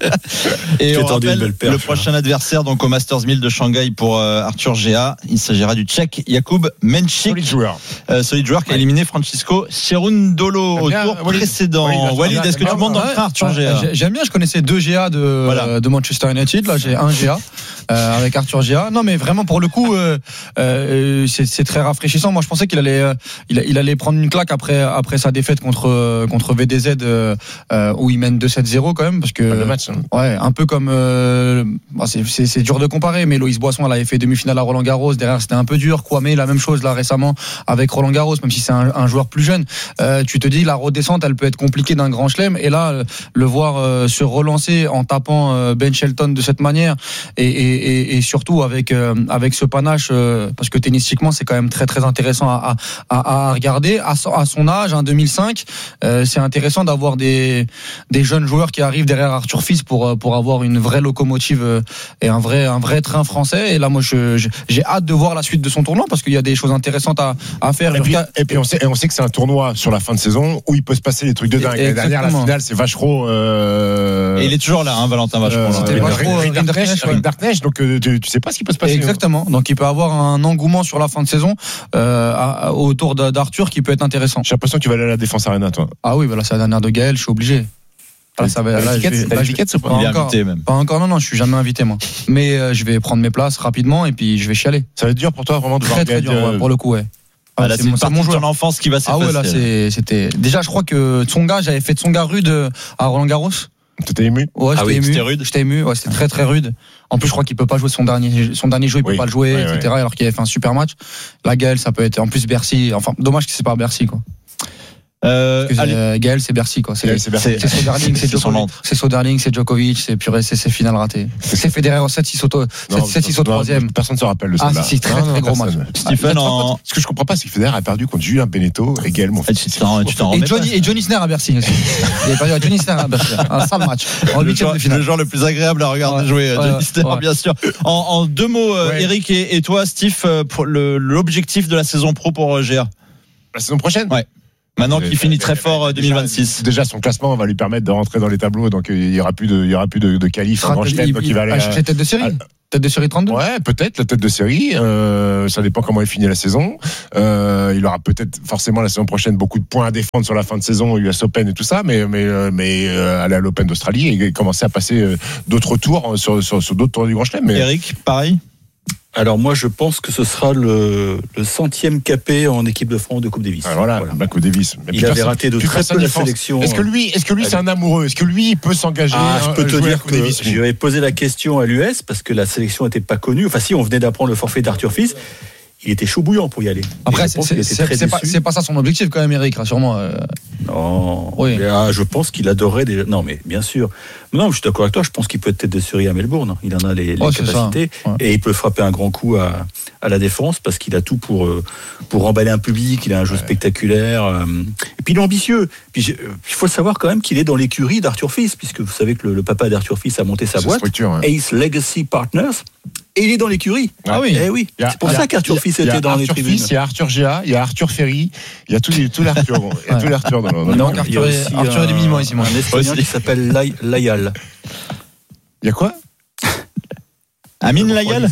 Et on rappelle perche, le prochain hein. adversaire donc au Masters mille de Shanghai pour euh, Arthur Géa. Il s'agira du Tchèque Jakub Menchik. Solide joueur. Euh, solide joueur qui a éliminé Francisco Cerundolo au tour Walid. précédent. Walid, Walid est-ce que tu montes dans le train Arthur Géa? J'aime bien, je connaissais deux G A de, voilà. de Manchester United. Là, j'ai un G A euh, avec Arthur Géa. Non, mais vraiment, pour le coup, euh, euh, c'est, c'est très rafraîchissant. Moi, je pensais qu'il allait, euh, il, il allait prendre une claque après, après sa défaite contre, contre V D Z, euh, où il mène deux sept zéro quand même. Parce que, le match, hein. ouais, un peu comme. Euh, bah c'est, c'est, c'est dur de comparer, mais Loïs Boisson, elle avait fait demi-finale à Roland Garros. Derrière, c'était un peu dur. Kwame, la même chose là récemment avec Roland Garros, même si c'est un, un joueur plus jeune. Euh, tu te dis, la redescente, elle peut être compliquée d'un grand chelem. Et là, le voir euh, se relancer en tapant euh, Ben Shelton de cette manière, et, et, et, et surtout avec, euh, avec ce panache, euh, parce que tennistiquement, c'est quand même très très intéressant à, à, à regarder. À son, à son âge, un, un deux mille cinq, euh, c'est intéressant d'avoir des des jeunes joueurs qui arrivent derrière Arthur Fils pour pour avoir une vraie locomotive et un vrai un vrai train français. Et là, moi, je, je j'ai hâte de voir la suite de son tournoi parce qu'il y a des choses intéressantes à à faire. Et puis, et puis on sait et on sait que c'est un tournoi sur la fin de saison où il peut se passer des trucs de dingue. L'année dernière, la finale, c'est Vachereau. Euh... Et il est toujours là, hein, Valentin Vachereau. Euh, c'était Vachereau, Rinderknecht, donc euh, tu, tu sais pas ce qui peut se passer. Exactement. Donc il peut avoir un engouement sur la fin de saison euh, à, à, autour d'Arthur qui peut être intéressant. J'ai l'impression que tu vas aller à la Défense Arena, toi. Ah oui, bah là c'est la dernière de Gaël, je suis obligé. Là, ça va, là, l'étiquette, vais, là, l'étiquette, c'est pas, il est encore, invité même. Pas encore, non, non, je suis jamais invité moi. Mais euh, je vais prendre mes places rapidement et puis je vais chialer. Ça va être dur pour toi vraiment de très voir très dur euh... pour le coup, ouais. Ah, là, c'est, c'est une partie de ton enfance qui va s'effacer. Ah ouais, là c'est, c'était. Déjà, je crois que Tsonga, j'avais fait Tsonga rude à Roland Garros. T'étais ému? Ouais, j'étais ah oui, ému. C'était rude. J'étais ému. Ouais, c'était très très rude. En plus, je crois qu'il peut pas jouer son dernier, son dernier jeu, il peut oui. pas le jouer, ouais, et cetera. Ouais. Alors qu'il avait fait un super match. La Gaël, ça peut être. En plus, Bercy. Enfin, dommage que c'est pas Bercy, quoi. Euh, Parce que c'est, Gaël, c'est Bercy, quoi. C'est, Gaël, c'est, Bercy. c'est, c'est Soderling, c'est Djokovic. C'est Soderling, c'est Djokovic, c'est purée, c'est, c'est finale ratée. C'est Federer en sept six au troisième. Personne ne se rappelle de ça. Ah, si, si, très, non, très non, gros match. Stephen, en... ce que je comprends pas, c'est que Federer a perdu contre Julien Beneteau et Gaël, mon fils. Tu t'en, tu t'en et, Johnny, et Johnny Isner à Bercy aussi. Il a perdu à Johnny Isner à Bercy. Un sale match. En huitième de finale. Le joueur le plus agréable à regarder ouais, jouer, ouais, Johnny Isner, ouais. bien sûr. En, en deux mots, ouais. Eric et, et toi, Steve, pour le, l'objectif de la saison pro pour G A. La saison prochaine? Ouais. Maintenant qu'il finit très fort deux mille vingt-six. Déjà, son classement va lui permettre de rentrer dans les tableaux, donc il y aura plus de, il y aura plus de, de qualif en Grand Chelem, donc il va aller. Acheter tête de série. À... Tête de série trente-deux. Ouais, peut-être la tête de série. Euh, ça dépend comment il finit la saison. Euh, il aura peut-être forcément la saison prochaine beaucoup de points à défendre sur la fin de saison, U S Open et tout ça, mais mais mais euh, aller à l'Open d'Australie et commencer à passer euh, d'autres tours sur, sur, sur d'autres tours du Grand Chelem. Mais... Eric, pareil. Alors moi je pense que ce sera le, le centième capé en équipe de France de Coupe Davis. Ah, voilà, voilà. La Coupe Davis. Mais il avait raté de très peu la sélection. Est-ce que lui, est-ce que lui c'est un amoureux? Est-ce que lui il peut s'engager? Ah, je peux te dire que Davis, je lui avais posé la question à l'U S parce que la sélection n'était pas connue. Enfin si, on venait d'apprendre le forfait d'Arthur Fils. Il était chaud bouillant pour y aller. Après, c'est, c'est, c'est, c'est, pas, c'est pas ça son objectif quand même, Eric, rassure-moi. Euh... Non, oui. Ah, je pense qu'il adorait déjà. Non, mais bien sûr. Non, je suis d'accord avec toi. Je pense qu'il peut être tête de série à Melbourne. Il en a les, les oh, capacités ouais. Et il peut frapper un grand coup à, à la défense parce qu'il a tout pour pour emballer un public. Il a un jeu ouais. spectaculaire. Et puis il est ambitieux. Puis il faut le savoir quand même qu'il est dans l'écurie d'Arthur Fils, puisque vous savez que le, le papa d'Arthur Fils a monté sa c'est boîte, ouais. Ace Legacy Partners. Et il est dans l'écurie. Ah oui. Eh oui. A, c'est pour ça qu'Arthur Fils était dans Arthur les tribunes. Fils, il y a Arthur G A, il y a Arthur Ferry, il y a tous les tous les Arthur, il y a tous les Arthur dans le. Non, Arthur est Arthur est des minimums ici, moi. Un Estonien qui s'appelle Layal. Il y a quoi? Amine Layal.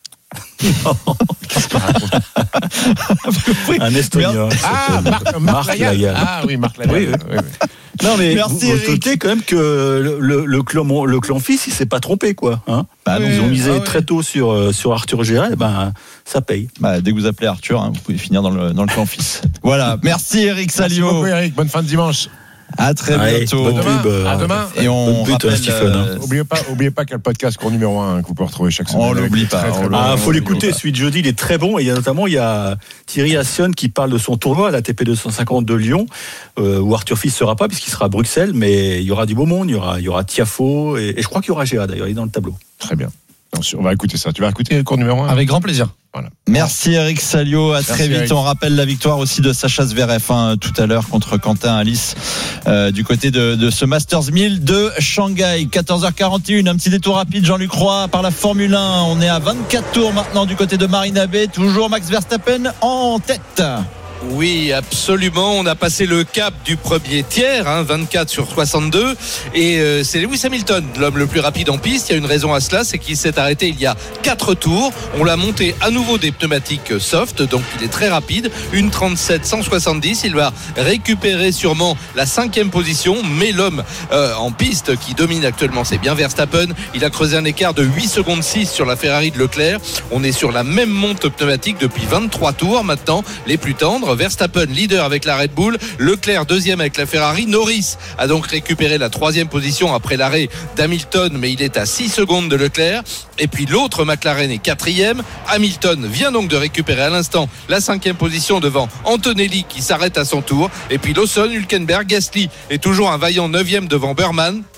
Un Estonien. Ah, Marc, Marc Layal. Ah oui, Marc Layal. Oui, oui. Oui. Non mais merci, vous notez quand même que le, le, le clan le clan Fils il s'est pas trompé quoi. Hein bah, ils ont misé ah, très oui. tôt sur sur Arthur Gérard, ben ça paye. Bah, dès que vous appelez Arthur, hein, vous pouvez finir dans le dans le clan Fils. Voilà, merci Eric Salio. Merci beaucoup Eric, bonne fin de dimanche. À très Allez, bientôt. Bonne pub, euh, à demain. Et on but, rappelle, Stephen, hein. euh, oubliez pas, oubliez pas qu'il y a le podcast cours numéro un que vous pouvez retrouver chaque semaine. On l'oublie pas. Très, très on bon. Ah, faut l'écouter. Celui de jeudi, il est très bon. Et il y a notamment, il y a Thierry Assion qui parle de son tournoi à l'A T P deux cent cinquante de Lyon, euh, où Arthur Fils sera pas puisqu'il sera à Bruxelles, mais il y aura du beau monde. Il y aura, il y aura Tiafoe et, et je crois qu'il y aura G A d'ailleurs. Il est dans le tableau. Très bien. On va écouter ça. Tu vas écouter le cours numéro un? Avec grand plaisir. Voilà. Merci Eric Salio, à Merci très vite. Eric. On rappelle la victoire aussi de Sacha Zverev hein, tout à l'heure contre Quentin Alice euh, du côté de, de ce Masters mille de Shanghai. quatorze heures quarante et une, un petit détour rapide Jean-Luc Roy par la Formule un. On est à vingt-quatre tours maintenant du côté de Marina Bay. Toujours Max Verstappen en tête. Oui, absolument. On a passé le cap du premier tiers, hein, vingt-quatre sur soixante-deux. Et euh, c'est Lewis Hamilton, l'homme le plus rapide en piste. Il y a une raison à cela, c'est qu'il s'est arrêté il y a quatre tours. On l'a monté à nouveau des pneumatiques soft, donc il est très rapide. Une trente-sept cent soixante-dix. Il va récupérer sûrement la cinquième position. Mais l'homme euh, en piste qui domine actuellement, c'est bien Verstappen. Il a creusé un écart de huit secondes six sur la Ferrari de Leclerc. On est sur la même monte pneumatique depuis vingt-trois tours maintenant, les plus tendres. Verstappen leader avec la Red Bull, Leclerc deuxième avec la Ferrari. Norris a donc récupéré la troisième position après l'arrêt d'Hamilton, mais il est à six secondes de Leclerc. Et puis l'autre McLaren est quatrième. Hamilton vient donc de récupérer à l'instant la cinquième position devant Antonelli qui s'arrête à son tour. Et puis Lawson, Hülkenberg, Gasly est toujours un vaillant neuvième devant Burman.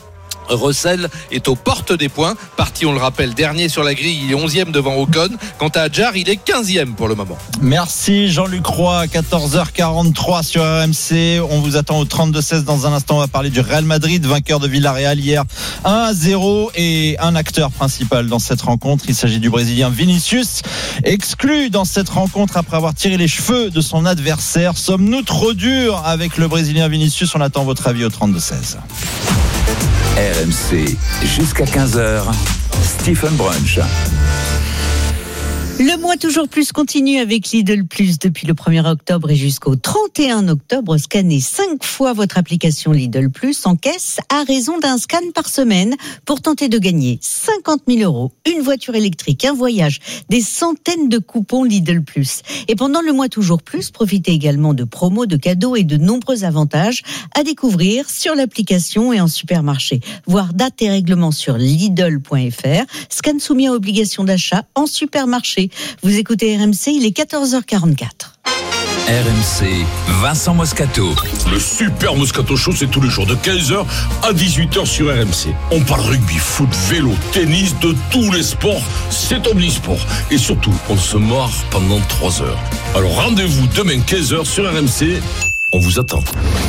Russell est aux portes des points, parti on le rappelle dernier sur la grille, il est onzième devant Ocon. Quant à Adjar, il est quinzième pour le moment. Merci Jean-Luc Roy, quatorze heures quarante-trois sur R M C. On vous attend au trente-deux seize. Dans un instant, on va parler du Real Madrid, vainqueur de Villarreal hier un à zéro, et un acteur principal dans cette rencontre. Il s'agit du Brésilien Vinicius, exclu dans cette rencontre après avoir tiré les cheveux de son adversaire. Sommes-nous trop durs avec le Brésilien Vinicius? On attend votre avis au trente-deux seize. R M C, jusqu'à quinze heures, Stephen Brunch. Le mois toujours plus continue avec Lidl Plus depuis le premier octobre et jusqu'au trente et un octobre. Scannez cinq fois votre application Lidl Plus en caisse à raison d'un scan par semaine pour tenter de gagner cinquante mille euros, une voiture électrique, un voyage, des centaines de coupons Lidl Plus. Et pendant le mois toujours plus, profitez également de promos, de cadeaux et de nombreux avantages à découvrir sur l'application et en supermarché. Voir date et règlements sur Lidl point F R. Scan soumis à obligation d'achat en supermarché. Vous écoutez R M C, il est quatorze heures quarante-quatre. R M C, Vincent Moscato. Le super Moscato Show, c'est tous les jours de quinze heures à dix-huit heures sur R M C. On parle rugby, foot, vélo, tennis, de tous les sports. C'est omnisport. Et surtout, on se marre pendant trois heures. Alors rendez-vous demain quinze heures sur R M C. On vous attend.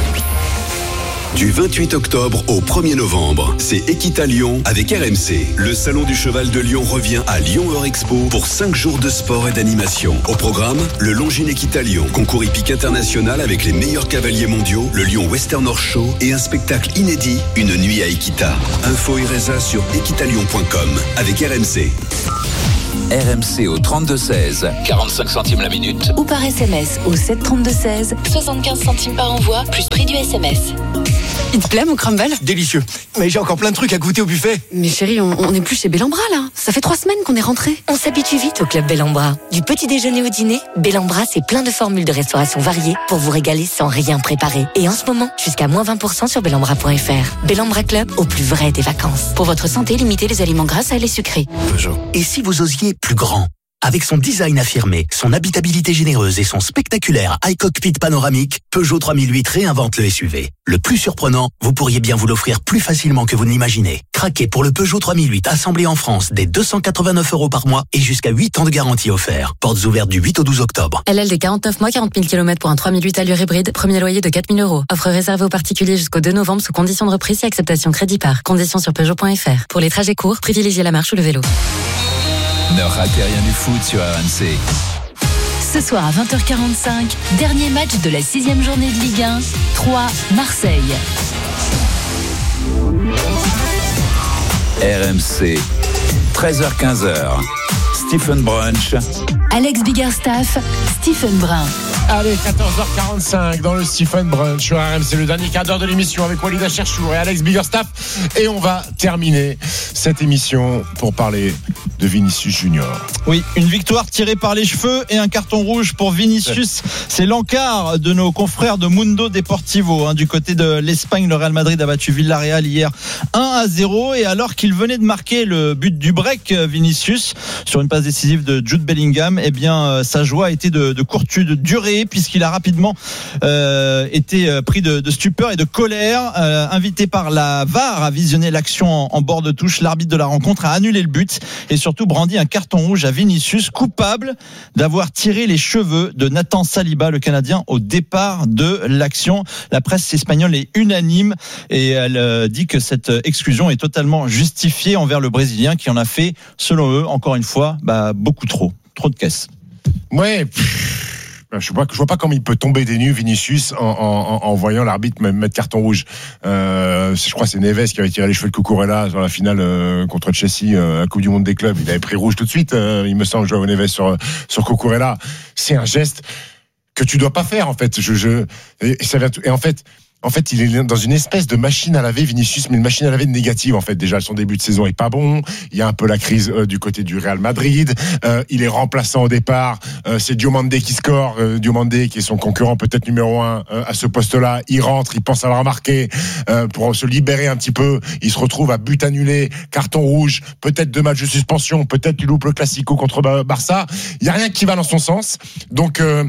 Du vingt-huit octobre au premier novembre, c'est Equita Lyon avec R M C. Le salon du cheval de Lyon revient à Lyon Eurexpo pour cinq jours de sport et d'animation. Au programme, le Longines Equita Lyon, concours hippique international avec les meilleurs cavaliers mondiaux, le Lyon Western Horse Show et un spectacle inédit, une nuit à Equita. Info et résa sur equitalyon point com avec R M C. R M C au trente-deux seize, quarante-cinq centimes la minute. Ou par S M S au sept trente-deux seize, soixante-quinze centimes par envoi, plus prix du S M S. Il te plaît mon crumble? Délicieux. Mais j'ai encore plein de trucs à goûter au buffet. Mais chérie, on n'est plus chez Bellambra là. Ça fait trois semaines qu'on est rentré. On s'habitue vite au club Bellambra. Du petit déjeuner au dîner, Bellambra c'est plein de formules de restauration variées pour vous régaler sans rien préparer. Et en ce moment, jusqu'à moins vingt pour cent sur bellambra point F R. Bellambra Club, au plus vrai des vacances. Pour votre santé, limitez les aliments gras et les sucrés. Peugeot. Et si vous osiez plus grand? Avec son design affirmé, son habitabilité généreuse et son spectaculaire high cockpit panoramique, Peugeot trois mille huit réinvente le S U V. Le plus surprenant, vous pourriez bien vous l'offrir plus facilement que vous ne l'imaginez. Craquez pour le Peugeot trois mille huit assemblé en France dès deux cent quatre-vingt-neuf euros par mois et jusqu'à huit ans de garantie offert. Portes ouvertes du huit au douze octobre. L L D quarante-neuf mois, quarante mille kilomètres pour un trois mille huit allure hybride, premier loyer de quatre mille euros. Offre réservée aux particuliers jusqu'au deux novembre sous conditions de reprise et acceptation crédit par. Conditions sur Peugeot point F R. Pour les trajets courts, privilégiez la marche ou le vélo. Ne ratez rien du foot sur R M C. Ce soir à vingt heures quarante-cinq, dernier match de la sixième journée de Ligue un, trois Marseille. R M C, treize heures quinze. Stephen Brunch. Alex Biggerstaff, Stephen Brun. Allez, quatorze heures quarante-cinq dans le Stephen Brunch sur R M C, le dernier quart d'heure de l'émission avec Walid Cherchour et Alex Biggerstaff. Et on va terminer cette émission pour parler de Vinicius Junior. Oui, une victoire tirée par les cheveux et un carton rouge pour Vinicius. C'est l'encart de nos confrères de Mundo Deportivo. Hein, du côté de l'Espagne, le Real Madrid a battu Villarreal hier un à zéro. Et alors qu'il venait de marquer le but du break, Vinicius, sur une passe décisive de Jude Bellingham, eh bien, sa joie a été de, de courte durée, puisqu'il a rapidement euh, été pris de, de stupeur et de colère. Euh, invité par la V A R à visionner l'action en, en bord de touche, l'arbitre de la rencontre a annulé le but et surtout brandi un carton rouge à Vinicius, coupable d'avoir tiré les cheveux de Nathan Saliba, le Canadien, au départ de l'action. La presse espagnole est unanime et elle euh, dit que cette exclusion est totalement justifiée envers le Brésilien qui en a fait, selon eux, encore une fois, bah, beaucoup trop. Trop de caisses. Ouais. Je vois, je vois pas comment il peut tomber des nues, Vinicius, en, en, en voyant l'arbitre mettre carton rouge. Euh, je crois que c'est Neves qui avait tiré les cheveux de Cucurella sur la finale euh, contre Chelsea, euh, à Coupe du Monde des clubs. Il avait pris rouge tout de suite, euh, il me semble, Joao Neves sur, sur Cucurella. C'est un geste que tu dois pas faire, en fait. Je, je, et, ça vient, et en fait, En fait, il est dans une espèce de machine à laver, Vinicius, mais une machine à laver négative, en fait. Déjà, son début de saison est pas bon. Il y a un peu la crise euh, du côté du Real Madrid. Euh, il est remplaçant au départ. Euh, c'est Diomandé qui score. Euh, Diomandé, qui est son concurrent peut-être numéro un euh, à ce poste-là. Il rentre, il pense avoir marqué euh, pour se libérer un petit peu. Il se retrouve à but annulé, carton rouge, peut-être deux matchs de suspension, peut-être il loupe le Classico contre Barça. Il y a rien qui va dans son sens. Donc, euh,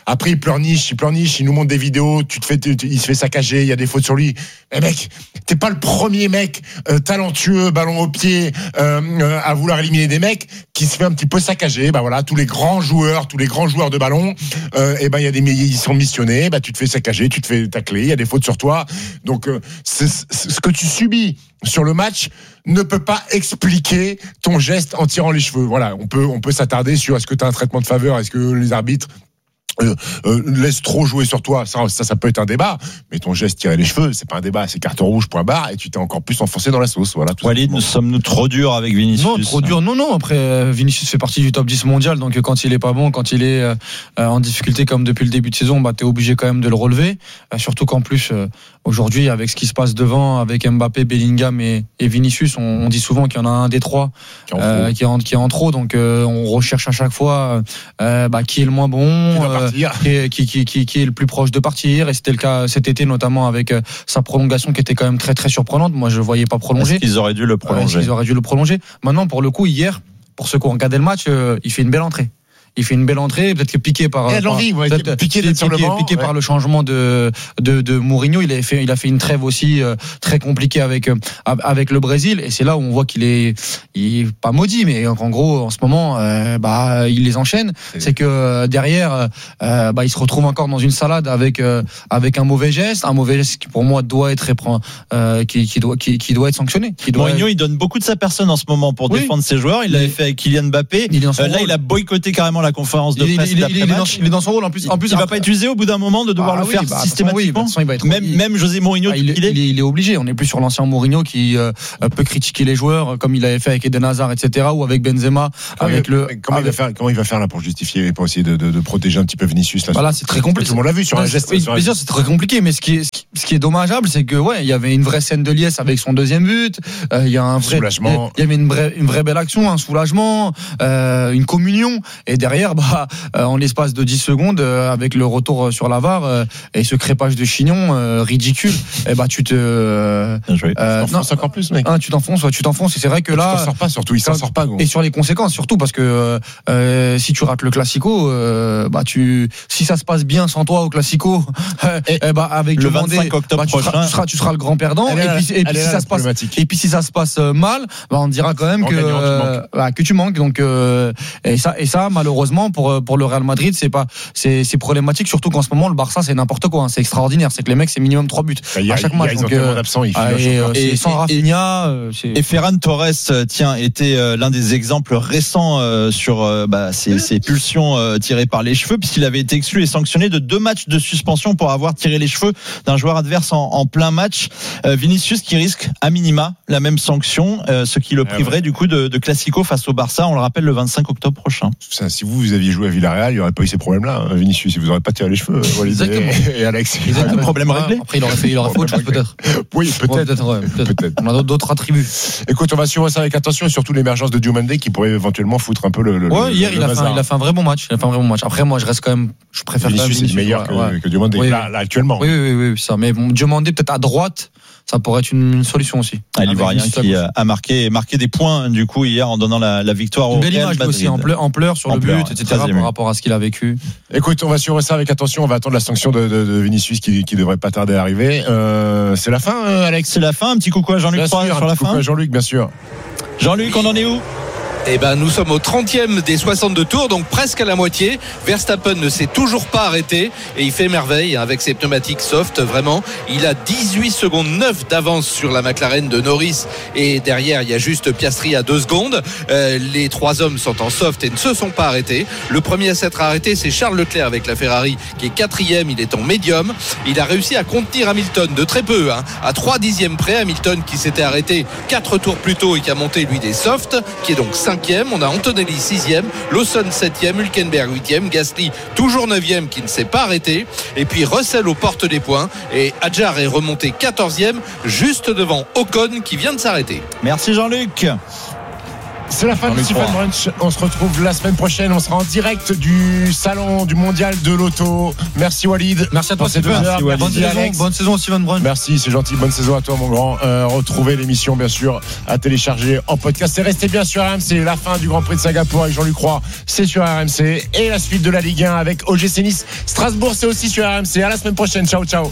Après, il pleurniche, il pleurniche, il nous montre des vidéos, tu te fais, tu, il se fait saccager, il y a des fautes sur lui. Mais mec, t'es pas le premier mec euh, talentueux, ballon au pied, euh, euh, à vouloir éliminer des mecs qui se fait un petit peu saccager. Bah voilà, tous les grands joueurs, tous les grands joueurs de ballon, euh, et ben il y a des, ils sont missionnés. Bah tu te fais saccager, tu te fais tacler, il y a des fautes sur toi. Donc euh, c'est, c'est, ce que tu subis sur le match ne peut pas expliquer ton geste en tirant les cheveux. Voilà, on peut on peut s'attarder sur est-ce que tu as un traitement de faveur, est-ce que les arbitres Euh, euh, laisse trop jouer sur toi, ça, ça ça peut être un débat, mais ton geste tirer les cheveux, c'est pas un débat, c'est carton rouge, point barre, et tu t'es encore plus enfoncé dans la sauce. Voilà. Walid, nous sommes-nous trop durs avec Vinicius? Non, trop dur, non, non. Après, Vinicius fait partie du top dix mondial, donc quand il est pas bon, quand il est euh, en difficulté comme depuis le début de saison, bah t'es obligé quand même de le relever. Euh, surtout qu'en plus euh, aujourd'hui, avec ce qui se passe devant, avec Mbappé, Bellingham et, et Vinicius, on, on dit souvent qu'il y en a un des trois qui est en, euh, qui est en, qui est en trop, donc euh, on recherche à chaque fois euh, bah, qui est le moins bon, euh, qui, qui, qui, qui, qui est le plus proche de partir. Et c'était le cas cet été, notamment avec euh, sa prolongation qui était quand même très très surprenante. Moi, je ne voyais pas prolonger. Est-ce qu'ils auraient dû le prolonger? euh, Ils auraient dû le prolonger. Maintenant, pour le coup, hier, pour ceux qui ont regardé le match, euh, il fait une belle entrée. Il fait une belle entrée, peut-être que piqué par, par l'envie, ouais, piqué, piqué, sur le banc, piqué ouais. par le changement de de, de Mourinho. Il a fait il a fait une trêve aussi euh, très compliquée avec euh, avec le Brésil, et c'est là où on voit qu'il est il est pas maudit, mais en gros en ce moment euh, bah il les enchaîne. C'est, c'est que euh, derrière euh, bah il se retrouve encore dans une salade avec euh, avec un mauvais geste, un mauvais geste qui pour moi doit être euh, qui, qui doit qui, qui doit être sanctionné. Qui doit Mourinho être... il donne beaucoup de sa personne en ce moment pour oui. défendre ses joueurs. Il l'avait fait avec Kylian Mbappé. Il euh, là rôle. Il a boycotté carrément la conférence de presse. Il, il, il, il, est dans, il est dans son rôle en plus. En plus, il va pas être usé au bout d'un moment de devoir ah, le oui, faire bah, systématiquement. Oui, bah, il va être même même José Mourinho, ah, il, il, est... il, est, il est obligé. On n'est plus sur l'ancien Mourinho qui euh, peut critiquer les joueurs comme il avait fait avec Eden Hazard, et cetera, ou avec Benzema. Ah, avec oui, le comment avec... il va faire comment il va faire là pour justifier, pour essayer de, de, de protéger un petit peu Vinicius là. Voilà, c'est très compliqué. Tout le monde l'a vu sur un geste. Oui, bien sûr, c'est très compliqué. Mais ce qui est ce qui, ce qui est dommageable, c'est que ouais, il y avait une vraie scène de liesse avec son deuxième but. Euh, il y a un vrai soulagement. Il y avait une vraie une vraie belle action, un soulagement, euh, une communion. Et derrière, bah, euh, en l'espace de dix secondes, euh, avec le retour sur la V A R euh, et ce crépage de chignon euh, ridicule, et bah tu te euh, euh, tu t'enfonces encore plus, mec. Hein, tu t'enfonces, ouais, tu t'enfonces. Et c'est vrai que là, tu t'en sors pas, surtout il s'en sort pas. Gros. Et sur les conséquences, surtout parce que euh, si tu rates le Classico, euh, bah tu, si ça se passe bien sans toi au Classico, et, et bah avec le Diomandé, vingt-cinq octobre bah, tu, seras, tu seras, tu seras le grand perdant. Et là, puis, et puis si ça se passe, et puis si ça se passe mal, bah on dira quand même que euh, tu bah, que tu manques. Donc euh, et ça, et ça malheureusement pour pour le Real Madrid, c'est pas, c'est, c'est problématique. Surtout qu'en ce moment le Barça c'est n'importe quoi. Hein, c'est extraordinaire. C'est que les mecs c'est minimum trois buts bah, a, à chaque match. Donc, euh, absents, il ah, et, euh, et, sans Rafinha. Euh, et Ferran Torres, tiens, était euh, l'un des exemples récents euh, sur euh, bah, ces, ces pulsions euh, tirées par les cheveux, puisqu'il avait été exclu et sanctionné de deux matchs de suspension pour avoir tiré les cheveux d'un joueur adverse en, en plein match. Euh, Vinicius qui risque à minima la même sanction, euh, ce qui le priverait ah ouais. du coup de, de Classico face au Barça. On le rappelle le vingt-cinq octobre prochain. Ça, si vous, vous aviez joué à Villarreal, il n'y aurait pas eu ces problèmes-là, hein, Vinicius. Vous n'aurez pas tiré les cheveux, Walid et, et Alex. Exactement. Le problème réglé. Après, il aurait fait, il aurait fait autre chose peut-être. Oui, peut-être. Ouais, peut-être, ouais, peut-être. peut-être. On a d'autres attributs. Écoute, on va suivre ça avec attention, et surtout l'émergence de Diomandé qui pourrait éventuellement foutre un peu le. le ouais, le, hier le il, a fait un, il a fait un vrai bon match. Il a fait un vrai bon match. Après, moi, je reste quand même. Je préfère. Vinicius, c'est meilleur que, ouais. que Diomandé oui, là, là actuellement. Oui, oui, oui, oui, ça. Mais bon, Diomandé peut-être à droite. Ça pourrait être une, une solution aussi. Ah, l'Ivoirien qui a marqué, marqué des points du coup hier en donnant la, la victoire au Real Madrid. Aussi en pleurs, en pleurs sur en le pleurs, but, et cetera par rapport à ce qu'il a vécu. Écoute, on va suivre ça avec attention. On va attendre la sanction de, de, de Vinicius qui, qui devrait pas tarder à arriver. Euh, c'est la fin, euh, Alex. C'est la fin. Un petit coucou à Jean-Luc Croix sur la fin. Coucou à Jean-Luc, bien sûr. Jean-Luc, on en est où? Eh ben, nous sommes au trentième des soixante-deux tours, donc presque à la moitié. Verstappen ne s'est toujours pas arrêté et il fait merveille avec ses pneumatiques soft. Vraiment, il a dix-huit secondes neuf d'avance sur la McLaren de Norris, et derrière il y a juste Piastri à deux secondes. Euh, les trois hommes sont en soft et ne se sont pas arrêtés. Le premier à s'être arrêté, c'est Charles Leclerc avec la Ferrari qui est quatrième. Il est en médium. Il a réussi à contenir Hamilton de très peu, hein, à trois dixièmes près. Hamilton qui s'était arrêté quatre tours plus tôt et qui a monté lui des softs, qui est donc cinquième. On a Antonelli sixième, Lawson septième, Hülkenberg huitième, Gasly toujours neuvième qui ne s'est pas arrêté, et puis Russell aux portes des points, et Hadjar est remonté quatorzième juste devant Ocon qui vient de s'arrêter. Merci Jean-Luc. C'est la fin de Stephen Brunch. On se retrouve la semaine prochaine. On sera en direct du salon du mondial de l'auto. Merci Walid. Merci à toi Stephen. Merci, bonne, saison, bonne saison Stephen Brunch. Merci, c'est gentil. Bonne saison à toi mon grand. Euh, retrouvez l'émission bien sûr à télécharger en podcast. Et restez bien sur R M C. La fin du Grand Prix de Singapour avec Jean-Luc Roy, c'est sur R M C. Et la suite de la Ligue un avec O G C Nice. Strasbourg, c'est aussi sur R M C. À la semaine prochaine. Ciao, ciao.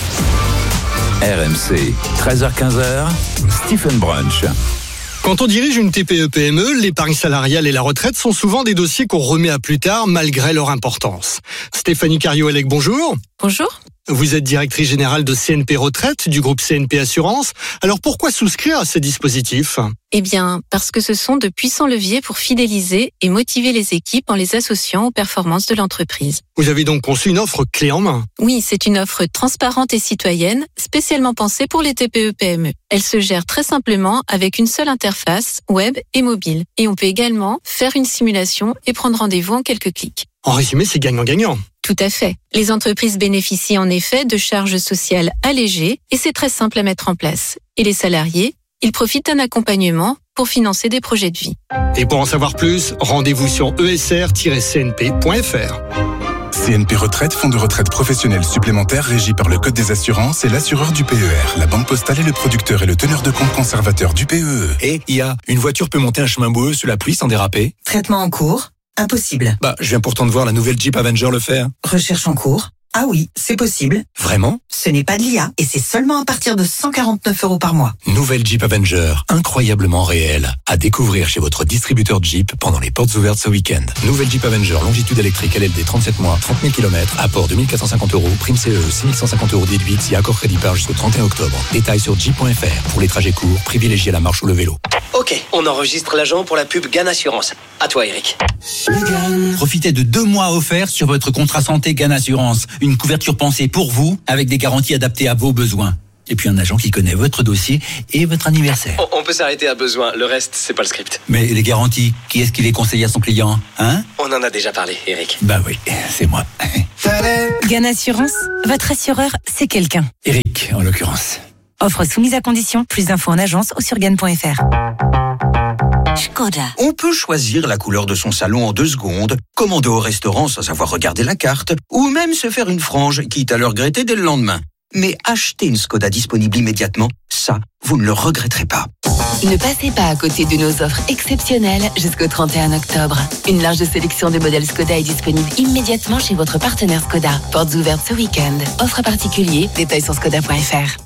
R M C, treize heures quinze, Stephen Brunch. Quand on dirige une T P E P M E, l'épargne salariale et la retraite sont souvent des dossiers qu'on remet à plus tard malgré leur importance. Stéphanie Cario-Elec, bonjour. Bonjour. Vous êtes directrice générale de C N P Retraite du groupe C N P Assurance. Alors pourquoi souscrire à ces dispositifs ? Eh bien, parce que ce sont de puissants leviers pour fidéliser et motiver les équipes en les associant aux performances de l'entreprise. Vous avez donc conçu une offre clé en main. Oui, c'est une offre transparente et citoyenne, spécialement pensée pour les T P E P M E. Elle se gère très simplement avec une seule interface, web et mobile. Et on peut également faire une simulation et prendre rendez-vous en quelques clics. En résumé, c'est gagnant-gagnant. Tout à fait. Les entreprises bénéficient en effet de charges sociales allégées et c'est très simple à mettre en place. Et les salariés, ils profitent d'un accompagnement pour financer des projets de vie. Et pour en savoir plus, rendez-vous sur e s r tiret c n p point f r. C N P Retraite, fonds de retraite professionnel supplémentaire régi par le Code des assurances et l'assureur du P E R. La Banque Postale est le producteur et le teneur de compte conservateur du P E E. Et I A, une voiture peut monter un chemin boueux sous la pluie sans déraper ? Traitement en cours. Impossible. Bah, je viens pourtant de voir la nouvelle Jeep Avenger le faire. Recherche en cours. Ah oui, c'est possible. Vraiment ? Ce n'est pas de l'I A et c'est seulement à partir de cent quarante-neuf euros par mois. Nouvelle Jeep Avenger, incroyablement réelle. À découvrir chez votre distributeur Jeep pendant les portes ouvertes ce week-end. Nouvelle Jeep Avenger, longitude électrique L L D trente-sept mois, trente mille kilomètres, apport deux mille quatre cent cinquante euros, prime C E E six mille cent cinquante euros déduite si accord crédit par jusqu'au trente et un octobre. Détails sur jeep point f r. Pour les trajets courts, privilégiez la marche ou le vélo. Ok, on enregistre l'agent pour la pub Gann Assurance. À toi Eric. Profitez de deux mois offerts sur votre contrat santé Gann Assurance. Une couverture pensée pour vous, avec des garanties adaptées à vos besoins. Et puis un agent qui connaît votre dossier et votre anniversaire. On, on peut s'arrêter à besoin, le reste, c'est pas le script. Mais les garanties, qui est-ce qui les conseille à son client, hein ? On en a déjà parlé, Eric. Bah oui, c'est moi. Gann Assurance, votre assureur, c'est quelqu'un. Eric, en l'occurrence. Offre soumise à condition, plus d'infos en agence ou sur gann point f r. Škoda. On peut choisir la couleur de son salon en deux secondes, commander au restaurant sans savoir regarder la carte, ou même se faire une frange, quitte à le regretter dès le lendemain. Mais acheter une Škoda disponible immédiatement, ça, vous ne le regretterez pas. Ne passez pas à côté de nos offres exceptionnelles jusqu'au trente et un octobre. Une large sélection de modèles Škoda est disponible immédiatement chez votre partenaire Škoda. Portes ouvertes ce week-end. Offre à particulier, détails sur škoda point f r.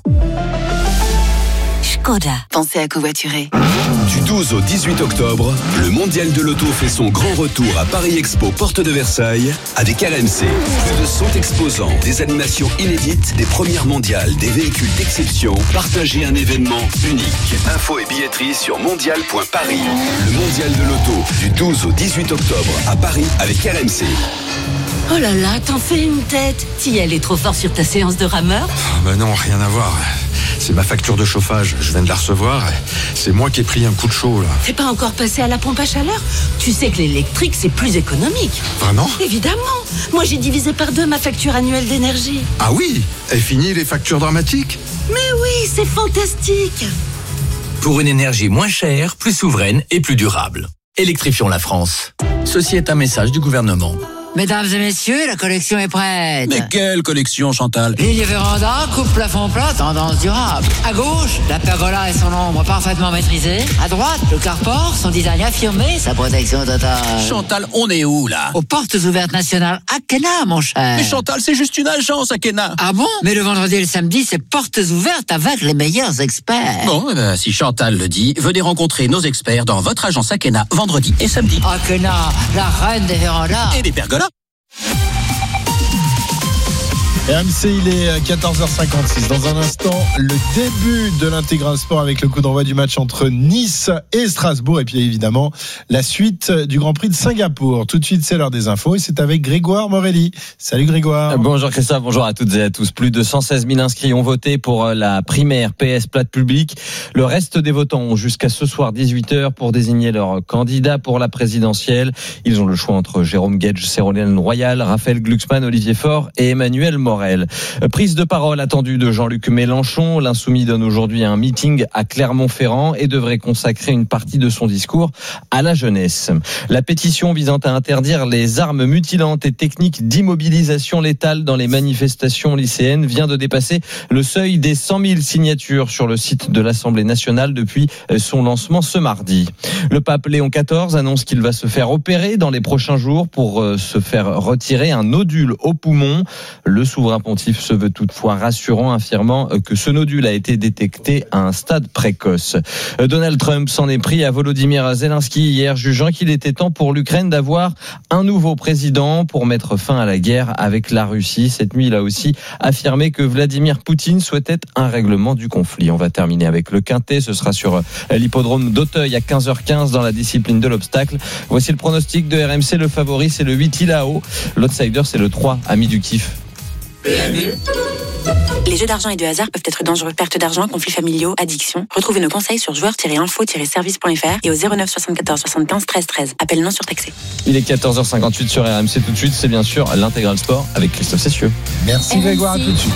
Škoda. Pensez à covoiturer. Du douze au dix-huit octobre, le mondial de l'auto fait son grand retour à Paris Expo, porte de Versailles, avec R M C. Plus de cent exposants, des animations inédites, des premières mondiales, des véhicules d'exception. Partagez un événement unique. Infos et billetterie sur mondial point paris. Le mondial de l'auto, du douze au dix-huit octobre, à Paris, avec R M C. Oh là là, t'en fais une tête. T'y allais trop fort sur ta séance de rameur ? Ben non, rien à voir. C'est ma facture de chauffage, je viens de la recevoir. C'est moi qui ai pris un coup de chaud, là. T'es pas encore passé à la pompe à chaleur ? Tu sais que l'électrique, c'est plus économique. Vraiment ? Évidemment. Moi, j'ai divisé par deux ma facture annuelle d'énergie. Ah oui ? Et fini les factures dramatiques ? Mais oui, c'est fantastique. Pour une énergie moins chère, plus souveraine et plus durable. Électrifions la France. Ceci est un message du gouvernement. Mesdames et messieurs, la collection est prête. Mais quelle collection, Chantal ? Ligne véranda, coupe plafond plat, tendance durable. À gauche, la pergola et son ombre parfaitement maîtrisée. À droite, le carport, son design affirmé, sa protection totale. Chantal, on est où, là ? Aux portes ouvertes nationales Akena, mon cher. Mais Chantal, c'est juste une agence, Akena. Ah bon ? Mais le vendredi et le samedi, c'est portes ouvertes avec les meilleurs experts. Bon, eh ben, si Chantal le dit, venez rencontrer nos experts dans votre agence Akena, vendredi et samedi. Akena, la reine des vérandas. Et des pergolas. R M C, il est quatorze heures cinquante-six. Dans un instant, le début de l'intégral sport avec le coup d'envoi du match entre Nice et Strasbourg. Et puis évidemment, la suite du Grand Prix de Singapour. Tout de suite, c'est l'heure des infos et c'est avec Grégoire Morelli. Salut Grégoire. Bonjour Christophe, bonjour à toutes et à tous. Plus de cent seize mille inscrits ont voté pour la primaire P S Plate Public. Le reste des votants ont jusqu'à ce soir dix-huit heures pour désigner leur candidat pour la présidentielle. Ils ont le choix entre Jérôme Gage, Ségolène Royal, Raphaël Glucksmann, Olivier Faure et Emmanuel Morel. Morel. Prise de parole attendue de Jean-Luc Mélenchon. L'insoumis donne aujourd'hui un meeting à Clermont-Ferrand et devrait consacrer une partie de son discours à la jeunesse. La pétition visant à interdire les armes mutilantes et techniques d'immobilisation létale dans les manifestations lycéennes vient de dépasser le seuil des cent mille signatures sur le site de l'Assemblée nationale depuis son lancement ce mardi. Le pape Léon quatorze annonce qu'il va se faire opérer dans les prochains jours pour se faire retirer un nodule au poumon. Le souverain pontife se veut toutefois rassurant, affirmant que ce nodule a été détecté à un stade précoce. Donald Trump s'en est pris à Volodymyr Zelensky hier, jugeant qu'il était temps pour l'Ukraine d'avoir un nouveau président pour mettre fin à la guerre avec la Russie. Cette nuit, il a aussi affirmé que Vladimir Poutine souhaitait un règlement du conflit. On va terminer avec le quintet. Ce sera sur l'hippodrome d'Auteuil à quinze heures quinze dans la discipline de l'obstacle. Voici le pronostic de R M C. Le favori, c'est le huit Ilao. L'outsider, c'est le trois Ami du Kiff. Les jeux d'argent et de hasard peuvent être dangereux. Perte d'argent, conflits familiaux, addiction. Retrouvez nos conseils sur joueurs tiret info tiret service point f r et au zéro neuf soixante-quatorze soixante-quinze treize treize. Appel non surtaxé. Il est quatorze heures cinquante-huit sur R M C. Tout de suite, c'est bien sûr l'Intégral Sport avec Christophe Cessieux. Merci Grégoire, à tout de suite.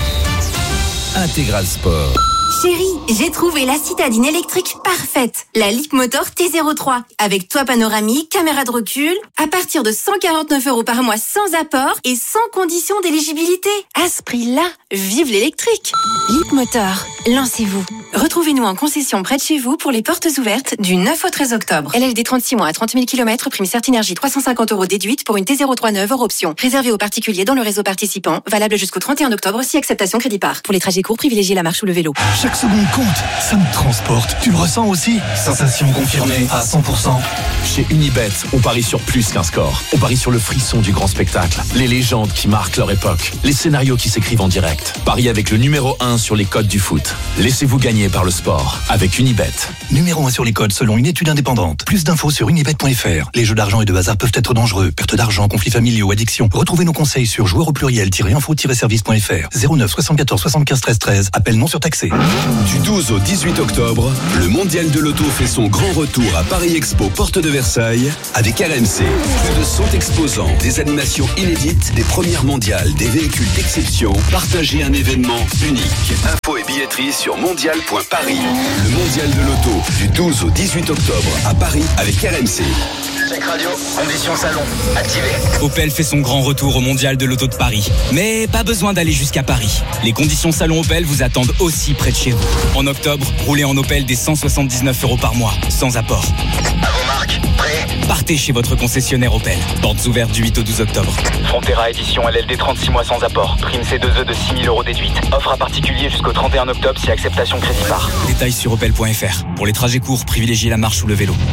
Intégral Sport. Chérie, j'ai trouvé la citadine électrique parfaite. La Leapmotor T zéro trois. Avec toit panoramique, caméra de recul. À partir de cent quarante-neuf euros par mois sans apport et sans condition d'éligibilité. À ce prix-là, vive l'électrique. Leapmotor, lancez-vous. Retrouvez-nous en concession près de chez vous pour les portes ouvertes du neuf au treize octobre. L L D trente-six mois à trente mille kilomètres, prime Certinergie trois cent cinquante euros déduite pour une T zéro trois neuve hors option. Réservé aux particuliers dans le réseau participant. Valable jusqu'au trente et un octobre si acceptation crédit par. Pour les trajets courts, privilégiez la marche ou le vélo. Chaque seconde compte, ça me transporte. Tu le ressens aussi? Sensation confirmée à cent pour cent. Chez Unibet, on parie sur plus qu'un score. On parie sur le frisson du grand spectacle, les légendes qui marquent leur époque, les scénarios qui s'écrivent en direct. Paris avec le numéro un sur les codes du foot. Laissez-vous gagner par le sport avec Unibet. Numéro un sur les codes selon une étude indépendante. Plus d'infos sur unibet point f r. Les jeux d'argent et de hasard peuvent être dangereux. Perte d'argent, conflits familiaux, addiction. Retrouvez nos conseils sur joueurs au pluriel-info-service point f r. zéro neuf soixante-quatorze soixante-quinze treize treize. Appel non surtaxé. Du douze au dix-huit octobre, le Mondial de l'Auto fait son grand retour à Paris Expo, porte de Versailles, avec R M C. Plus de cent exposants, des animations inédites, des premières mondiales, des véhicules d'exception. Partagez un événement unique. Info et billetterie sur mondial point paris. Le Mondial de l'Auto, du douze au dix-huit octobre, à Paris, avec R M C. Check radio, conditions salon, activé. Opel fait son grand retour au Mondial de l'Auto de Paris. Mais pas besoin d'aller jusqu'à Paris. Les conditions salon Opel vous attendent aussi près de chez vous. En octobre, roulez en Opel des cent soixante-dix-neuf euros par mois, sans apport. À vos marques, prêt? Partez chez votre concessionnaire Opel. Portes ouvertes du huit au douze octobre. Frontera édition L L D trente-six mois sans apport. Prime C deux E de six mille euros déduite. Offre à particulier jusqu'au trente et un octobre si acceptation crédit par. Détails sur opel point f r. Pour les trajets courts, privilégiez la marche ou le vélo.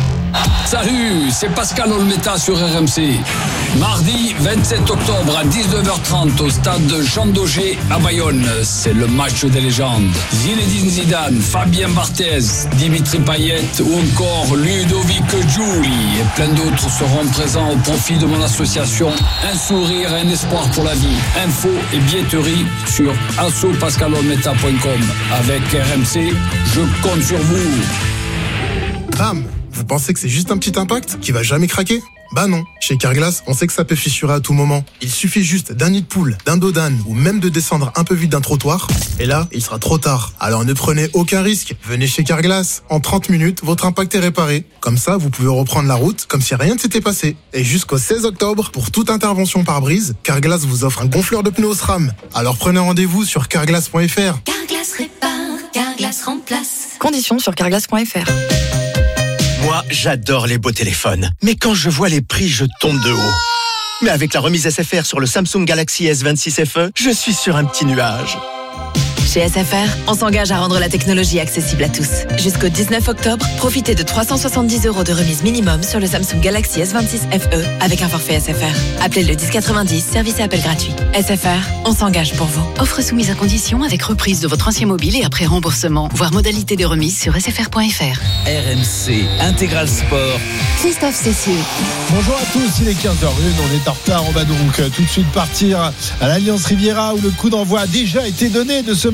Salut, c'est Pascal Olmeta sur R M C. Mardi vingt-sept octobre à dix-neuf heures trente au stade Jean Daugé à Bayonne. C'est le match des légendes. Zinedine Zidane, Fabien Barthez, Dimitri Payet ou encore Ludovic Giuli et plein d'autres seront présents au profit de mon association Un sourire et un espoir pour la vie. Info et billetterie sur asso pascal olmeta point com. Avec R M C, je compte sur vous. Bam! Vous pensez que c'est juste un petit impact qui va jamais craquer? Bah non. Chez Carglass, on sait que ça peut fissurer à tout moment. Il suffit juste d'un nid de poule, d'un dos d'âne ou même de descendre un peu vite d'un trottoir. Et là, il sera trop tard. Alors ne prenez aucun risque. Venez chez Carglass. En trente minutes, votre impact est réparé. Comme ça, vous pouvez reprendre la route comme si rien ne s'était passé. Et jusqu'au seize octobre, pour toute intervention par brise, Carglass vous offre un gonfleur de pneus SRAM. Alors prenez rendez-vous sur carglass point f r. Carglass répare, Carglass remplace. Conditions sur carglass point f r. Moi, j'adore les beaux téléphones. Mais quand je vois les prix, je tombe de haut. Mais avec la remise S F R sur le Samsung Galaxy S vingt-six F E, je suis sur un petit nuage. Chez S F R, on s'engage à rendre la technologie accessible à tous. Jusqu'au dix-neuf octobre, profitez de trois cent soixante-dix euros de remise minimum sur le Samsung Galaxy S vingt-six F E avec un forfait S F R. Appelez le dix quatre-vingt-dix, service et appel gratuit. S F R, on s'engage pour vous. Offre soumise à condition avec reprise de votre ancien mobile et après remboursement. Voir modalité de remise sur s f r point f r. R M C Intégral Sport. Christophe Cessieux. Bonjour à tous, il est quinze heures une, on est en retard, on va donc tout de suite partir à l'Alliance Riviera où le coup d'envoi a déjà été donné de ce match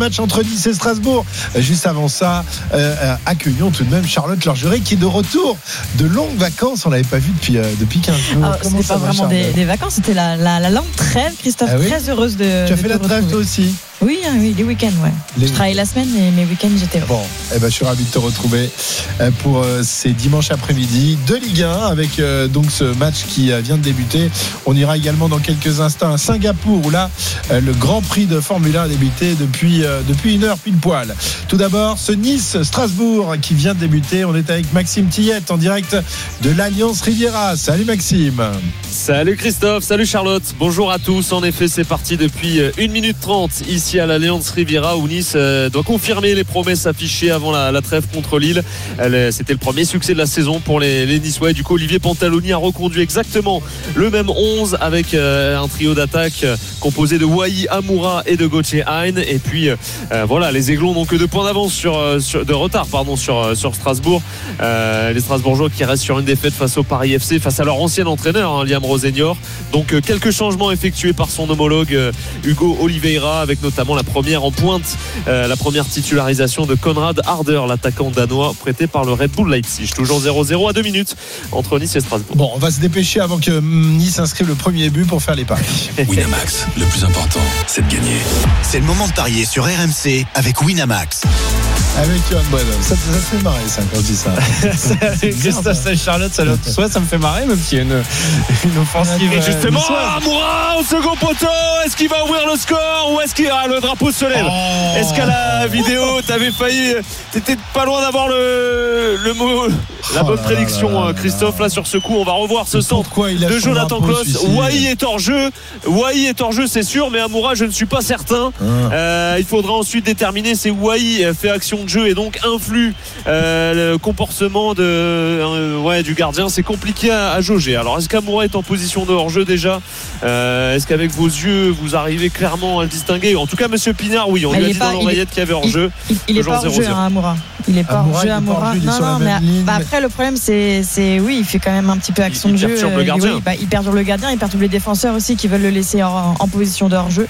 match entre Nice et Strasbourg. Juste avant ça, euh, accueillons tout de même Charlotte Lorgeret qui est de retour de longues vacances. On l'avait pas vu depuis euh, depuis quinze jours. Ah, Comment c'était ça pas va, vraiment des, Charlotte des vacances, c'était la, la, la longue trêve. Christophe, ah oui très heureuse de. Tu as de fait la trêve toi aussi? Oui, hein, oui, les week-ends, ouais. Les... Je travaille la semaine, mais mes week-ends, j'étais heureuse. Bon, eh ben, je suis ravi de te retrouver pour euh, ces dimanches après-midi de Ligue un avec euh, donc ce match qui euh, vient de débuter. On ira également dans quelques instants à Singapour où là, euh, le Grand Prix de Formule un a débuté depuis, euh, depuis une heure pile poil. Tout d'abord, ce Nice-Strasbourg qui vient de débuter. On est avec Maxime Tillette en direct de l'Alliance Riviera. Salut Maxime. Salut Christophe, salut Charlotte. Bonjour à tous. En effet, c'est parti depuis une minute trente ici à l'Alliance Riviera où Nice euh, doit confirmer les promesses affichées avant la, la trêve contre Lille. Elle, c'était le premier succès de la saison pour les, les Niçois. Et du coup, Olivier Pantaloni a reconduit exactement le même onze avec euh, un trio d'attaque euh, composé de Wai, Amoura et de Gauthier Hein. Et puis euh, voilà, les Aiglons n'ont que deux points d'avance sur, sur de retard pardon sur sur Strasbourg. Euh, les Strasbourgeois qui restent sur une défaite face au Paris F C, face à leur ancien entraîneur hein, Liam Rossignol. Donc euh, quelques changements effectués par son homologue euh, Hugo Oliveira, avec notamment la première en pointe, euh, la première titularisation de Konrad Harder, l'attaquant danois prêté par le Red Bull Leipzig. Toujours zéro zéro à deux minutes entre Nice et Strasbourg. Bon, on va se dépêcher avant que Nice inscrive le premier but pour faire les paris. Winamax, le plus important, c'est de gagner. C'est le moment de parier sur R M C avec Winamax. Avec Johan Bredon, ça, ça te fait marrer ça quand je dis ça. Christophe et Charlotte, ça, soit ça me fait marrer, même s'il y a une, une offensive. Et justement, euh, Amoura au second poteau, est-ce qu'il va ouvrir le score ou est-ce qu'il ah, le drapeau se lève? Oh. Est-ce qu'à la vidéo, t'avais failli, t'étais pas loin d'avoir le, le mot, la bonne oh prédiction, là là là Christophe. Là sur ce coup, on va revoir ce centre de Jonathan Klaus. Wai est hors jeu, Wai est hors jeu, c'est sûr, mais Amoura, je ne suis pas certain. Ah. Euh, il faudra ensuite déterminer si Wai fait action de jeu et donc influe euh, le comportement de, euh, ouais, du gardien. C'est compliqué à, à jauger. Alors est-ce qu'Amoura est en position de hors-jeu déjà? euh, Est-ce qu'avec vos yeux vous arrivez clairement à le distinguer? En tout cas monsieur Pinard, oui, on mais lui a dit pas, dans l'oreillette qu'il y avait hors-jeu. Il, il, il est pas hors-jeu hein, Amoura. Il est pas hors-jeu Amoura. Non, non, mais bah, après le problème c'est, c'est oui, il fait quand même un petit peu action il, de il jeu. Perturbe le gardien. Oui, bah, il perturbe le gardien, il perturbe les défenseurs aussi qui veulent le laisser en, en position de hors-jeu.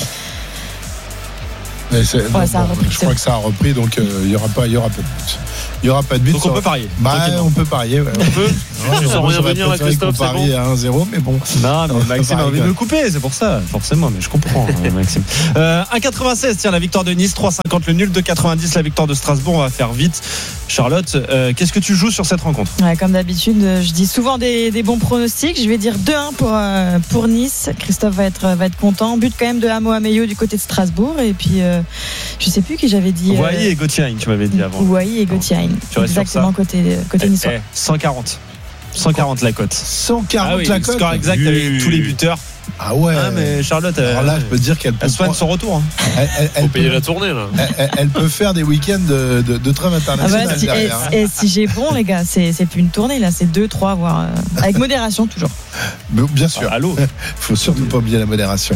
Ouais, non, ça bon, je crois que ça a repris, donc il euh, n'y aura pas, il y aura pas de but. Il n'y aura pas de but. Donc on peut parier. Bah, on peut parier. Ouais. On peut. Je sens rien venir à Christophe. On parie à un zéro, mais bon. Non, non, Maxime a envie de me couper, c'est pour ça, forcément, mais je comprends, Maxime. Euh, un quatre-vingt-seize, tiens, la victoire de Nice, trois cinquante le nul, deux quatre-vingt-dix la victoire de Strasbourg. On va faire vite. Charlotte, euh, qu'est-ce que tu joues sur cette rencontre? Ouais, comme d'habitude, je dis souvent des, des bons pronostics. Je vais dire deux un pour, euh, pour Nice. Christophe va être, va être content. But quand même de Hamo Ameyo du côté de Strasbourg. Et puis, euh, je sais plus qui j'avais dit. Wai euh, et Gauthier Hein, tu m'avais dit avant. Wai et Gauthier Hein. Exactement, côté, côté niçois. Eh, eh, cent quarante. cent quarante la cote. cent quarante ah oui, la cote. Score exact avec tous les buteurs. Ah ouais. Ah mais Charlotte, alors là, je peux te dire qu'elle peut elle soigne son retour. Hein. Elle, elle, elle Faut peut, payer la tournée là. Elle, elle peut faire des week-ends de, de, de trêve internationale. Ah bah, si, derrière, et, hein. et si j'ai bon les gars, c'est, c'est plus une tournée là, c'est deux, trois voire euh, avec modération toujours. Bien sûr. Ah, allô. Faut surtout pas oublier la modération.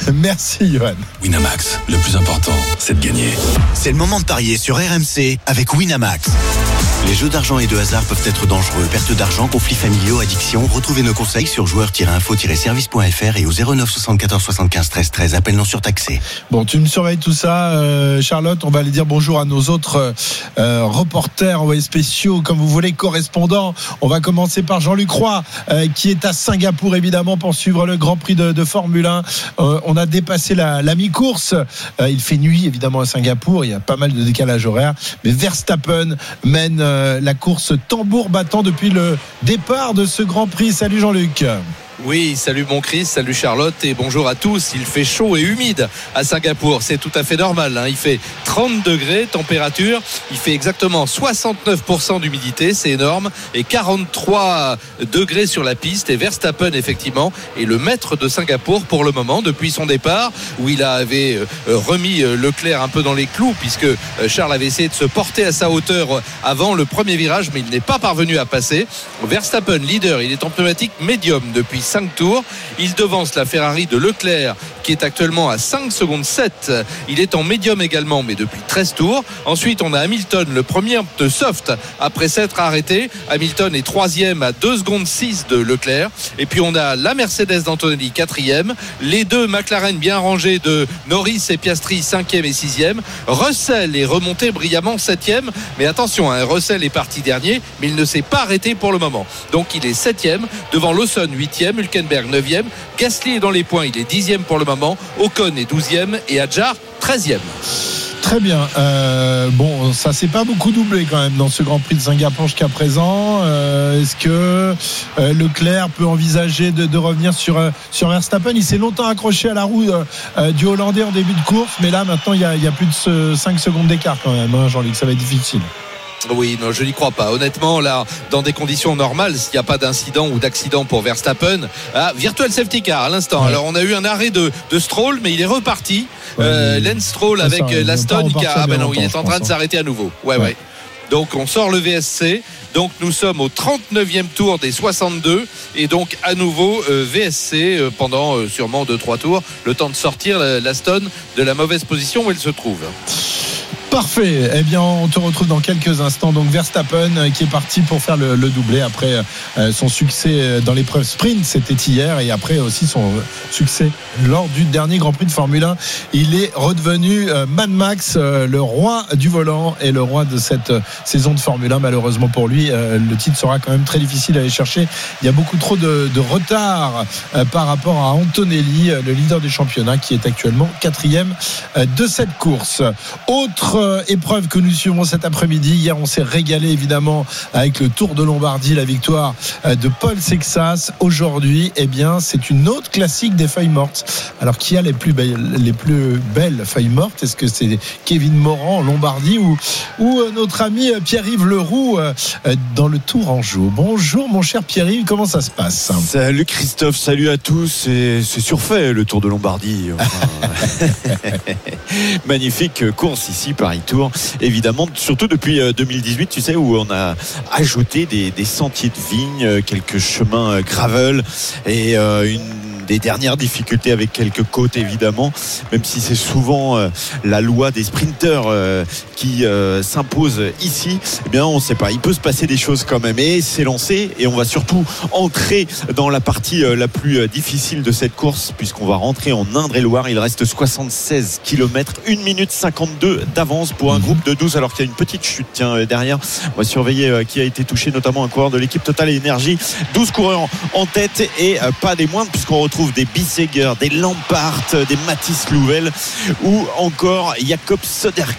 Merci Johan. Winamax, le plus important, c'est de gagner. C'est le moment de parier sur R M C avec Winamax. Les jeux d'argent et de hasard peuvent être dangereux. Perte d'argent, conflits familiaux, addiction. Retrouvez nos conseils sur joueurs tiret info tiret service point f r et au zéro neuf soixante-quatorze soixante-quinze treize treize. Appel non surtaxé. Bon, tu me surveilles tout ça, euh, Charlotte. On va aller dire bonjour à nos autres euh, reporters envoyés spéciaux, comme vous voulez, correspondants. On va commencer par Jean-Luc Roy, euh, qui est à Singapour, évidemment, pour suivre le Grand Prix de, de Formule un. Euh, on a dépassé la, la mi-course. Euh, il fait nuit, évidemment, à Singapour. Il y a pas mal de décalage horaire. Mais Verstappen mène euh, la course tambour battant depuis le départ de ce Grand Prix. Salut Jean-Luc. Oui, salut mon Chris, salut Charlotte et bonjour à tous. Il fait chaud et humide à Singapour, c'est tout à fait normal, hein. Il fait trente degrés température, il fait exactement soixante-neuf pour cent d'humidité, c'est énorme, et quarante-trois degrés sur la piste. Et Verstappen effectivement est le maître de Singapour pour le moment depuis son départ, où il avait remis Leclerc un peu dans les clous, puisque Charles avait essayé de se porter à sa hauteur avant le premier virage, mais il n'est pas parvenu à passer. Verstappen leader, il est en pneumatique médium depuis cinq tours. Il devance la Ferrari de Leclerc qui est actuellement à cinq secondes sept. Il est en médium également, mais depuis treize tours. Ensuite, on a Hamilton, le premier de soft, après s'être arrêté. Hamilton est troisième à deux secondes six de Leclerc. Et puis, on a la Mercedes d'Antonelli, quatrième. Les deux McLaren bien rangés de Norris et Piastri, cinquième et sixième. Russell est remonté brillamment septième. Mais attention, hein, Russell est parti dernier, mais il ne s'est pas arrêté pour le moment. Donc, il est septième. Devant Lawson, huitième. Hülkenberg, neuvième. Gasly est dans les points. Il est dixième pour le moment. Ocon est douzième. Et Hadjar, treizième. Très bien. Euh, bon, ça s'est pas beaucoup doublé quand même dans ce Grand Prix de Singapour jusqu'à présent. Euh, est-ce que euh, Leclerc peut envisager de, de revenir sur euh, sur Verstappen? Il s'est longtemps accroché à la roue euh, du Hollandais en début de course, mais là maintenant il y a, il y a plus de ce, cinq secondes d'écart quand même, hein, Jean-Luc. Ça va être difficile. Oui, non, je n'y crois pas. Honnêtement, là, dans des conditions normales, s'il n'y a pas d'incident ou d'accident pour Verstappen, ah, virtual safety car à l'instant. Ouais. Alors, on a eu un arrêt de, de Stroll, mais il est reparti. Ouais, euh, Lance Stroll avec ça, l'Aston qui a, ah ben non, il est en train de s'arrêter à nouveau. Ouais, ouais, ouais. Donc, on sort le V S C. Donc, nous sommes au trente-neuvième tour des soixante-deux. Et donc, à nouveau, euh, V S C euh, pendant euh, sûrement deux trois tours. Le temps de sortir l'Aston de la mauvaise position où elle se trouve. Parfait. Eh bien, on te retrouve dans quelques instants. Donc, Verstappen qui est parti pour faire le, le doublé après euh, son succès dans l'épreuve sprint, c'était hier, et après aussi son succès lors du dernier Grand Prix de Formule un. Il est redevenu euh, Mad Max, euh, le roi du volant et le roi de cette euh, saison de Formule un. Malheureusement pour lui, euh, le titre sera quand même très difficile à aller chercher. Il y a beaucoup trop de, de retard euh, par rapport à Antonelli, euh, le leader du championnat, qui est actuellement quatrième euh, de cette course. Autre épreuve que nous suivons cet après-midi. Hier, on s'est régalé évidemment avec le Tour de Lombardie, la victoire de Paul Sexas. Aujourd'hui, eh bien, c'est une autre classique des feuilles mortes. Alors, qui a les plus belles, les plus belles feuilles mortes? Est-ce que c'est Kevin Morand en Lombardie ou, ou notre ami Pierre-Yves Leroux dans le Tourangeau? Bonjour, mon cher Pierre-Yves, comment ça se passe? Salut Christophe, salut à tous. C'est, c'est surfait le Tour de Lombardie. Enfin, magnifique course ici, Paris Tour, évidemment, surtout depuis deux mille dix-huit, tu sais, où on a ajouté des, des sentiers de vigne, quelques chemins gravel et euh, une des dernières difficultés avec quelques côtes évidemment, même si c'est souvent euh, la loi des sprinteurs euh, qui euh, s'impose ici. Eh bien, on ne sait pas, il peut se passer des choses quand même, et c'est lancé, et on va surtout entrer dans la partie euh, la plus euh, difficile de cette course, puisqu'on va rentrer en Indre-et-Loire. Il reste soixante-seize kilomètres, une minute cinquante-deux d'avance pour un groupe de douze, alors qu'il y a une petite chute tiens, euh, derrière. On va surveiller euh, qui a été touché, notamment un coureur de l'équipe Total Énergie. douze coureurs en tête, et euh, pas des moindres, puisqu'on retrouve des Bissegger, des Lampart, des Mathis Louvel ou encore Jakob Söderqvist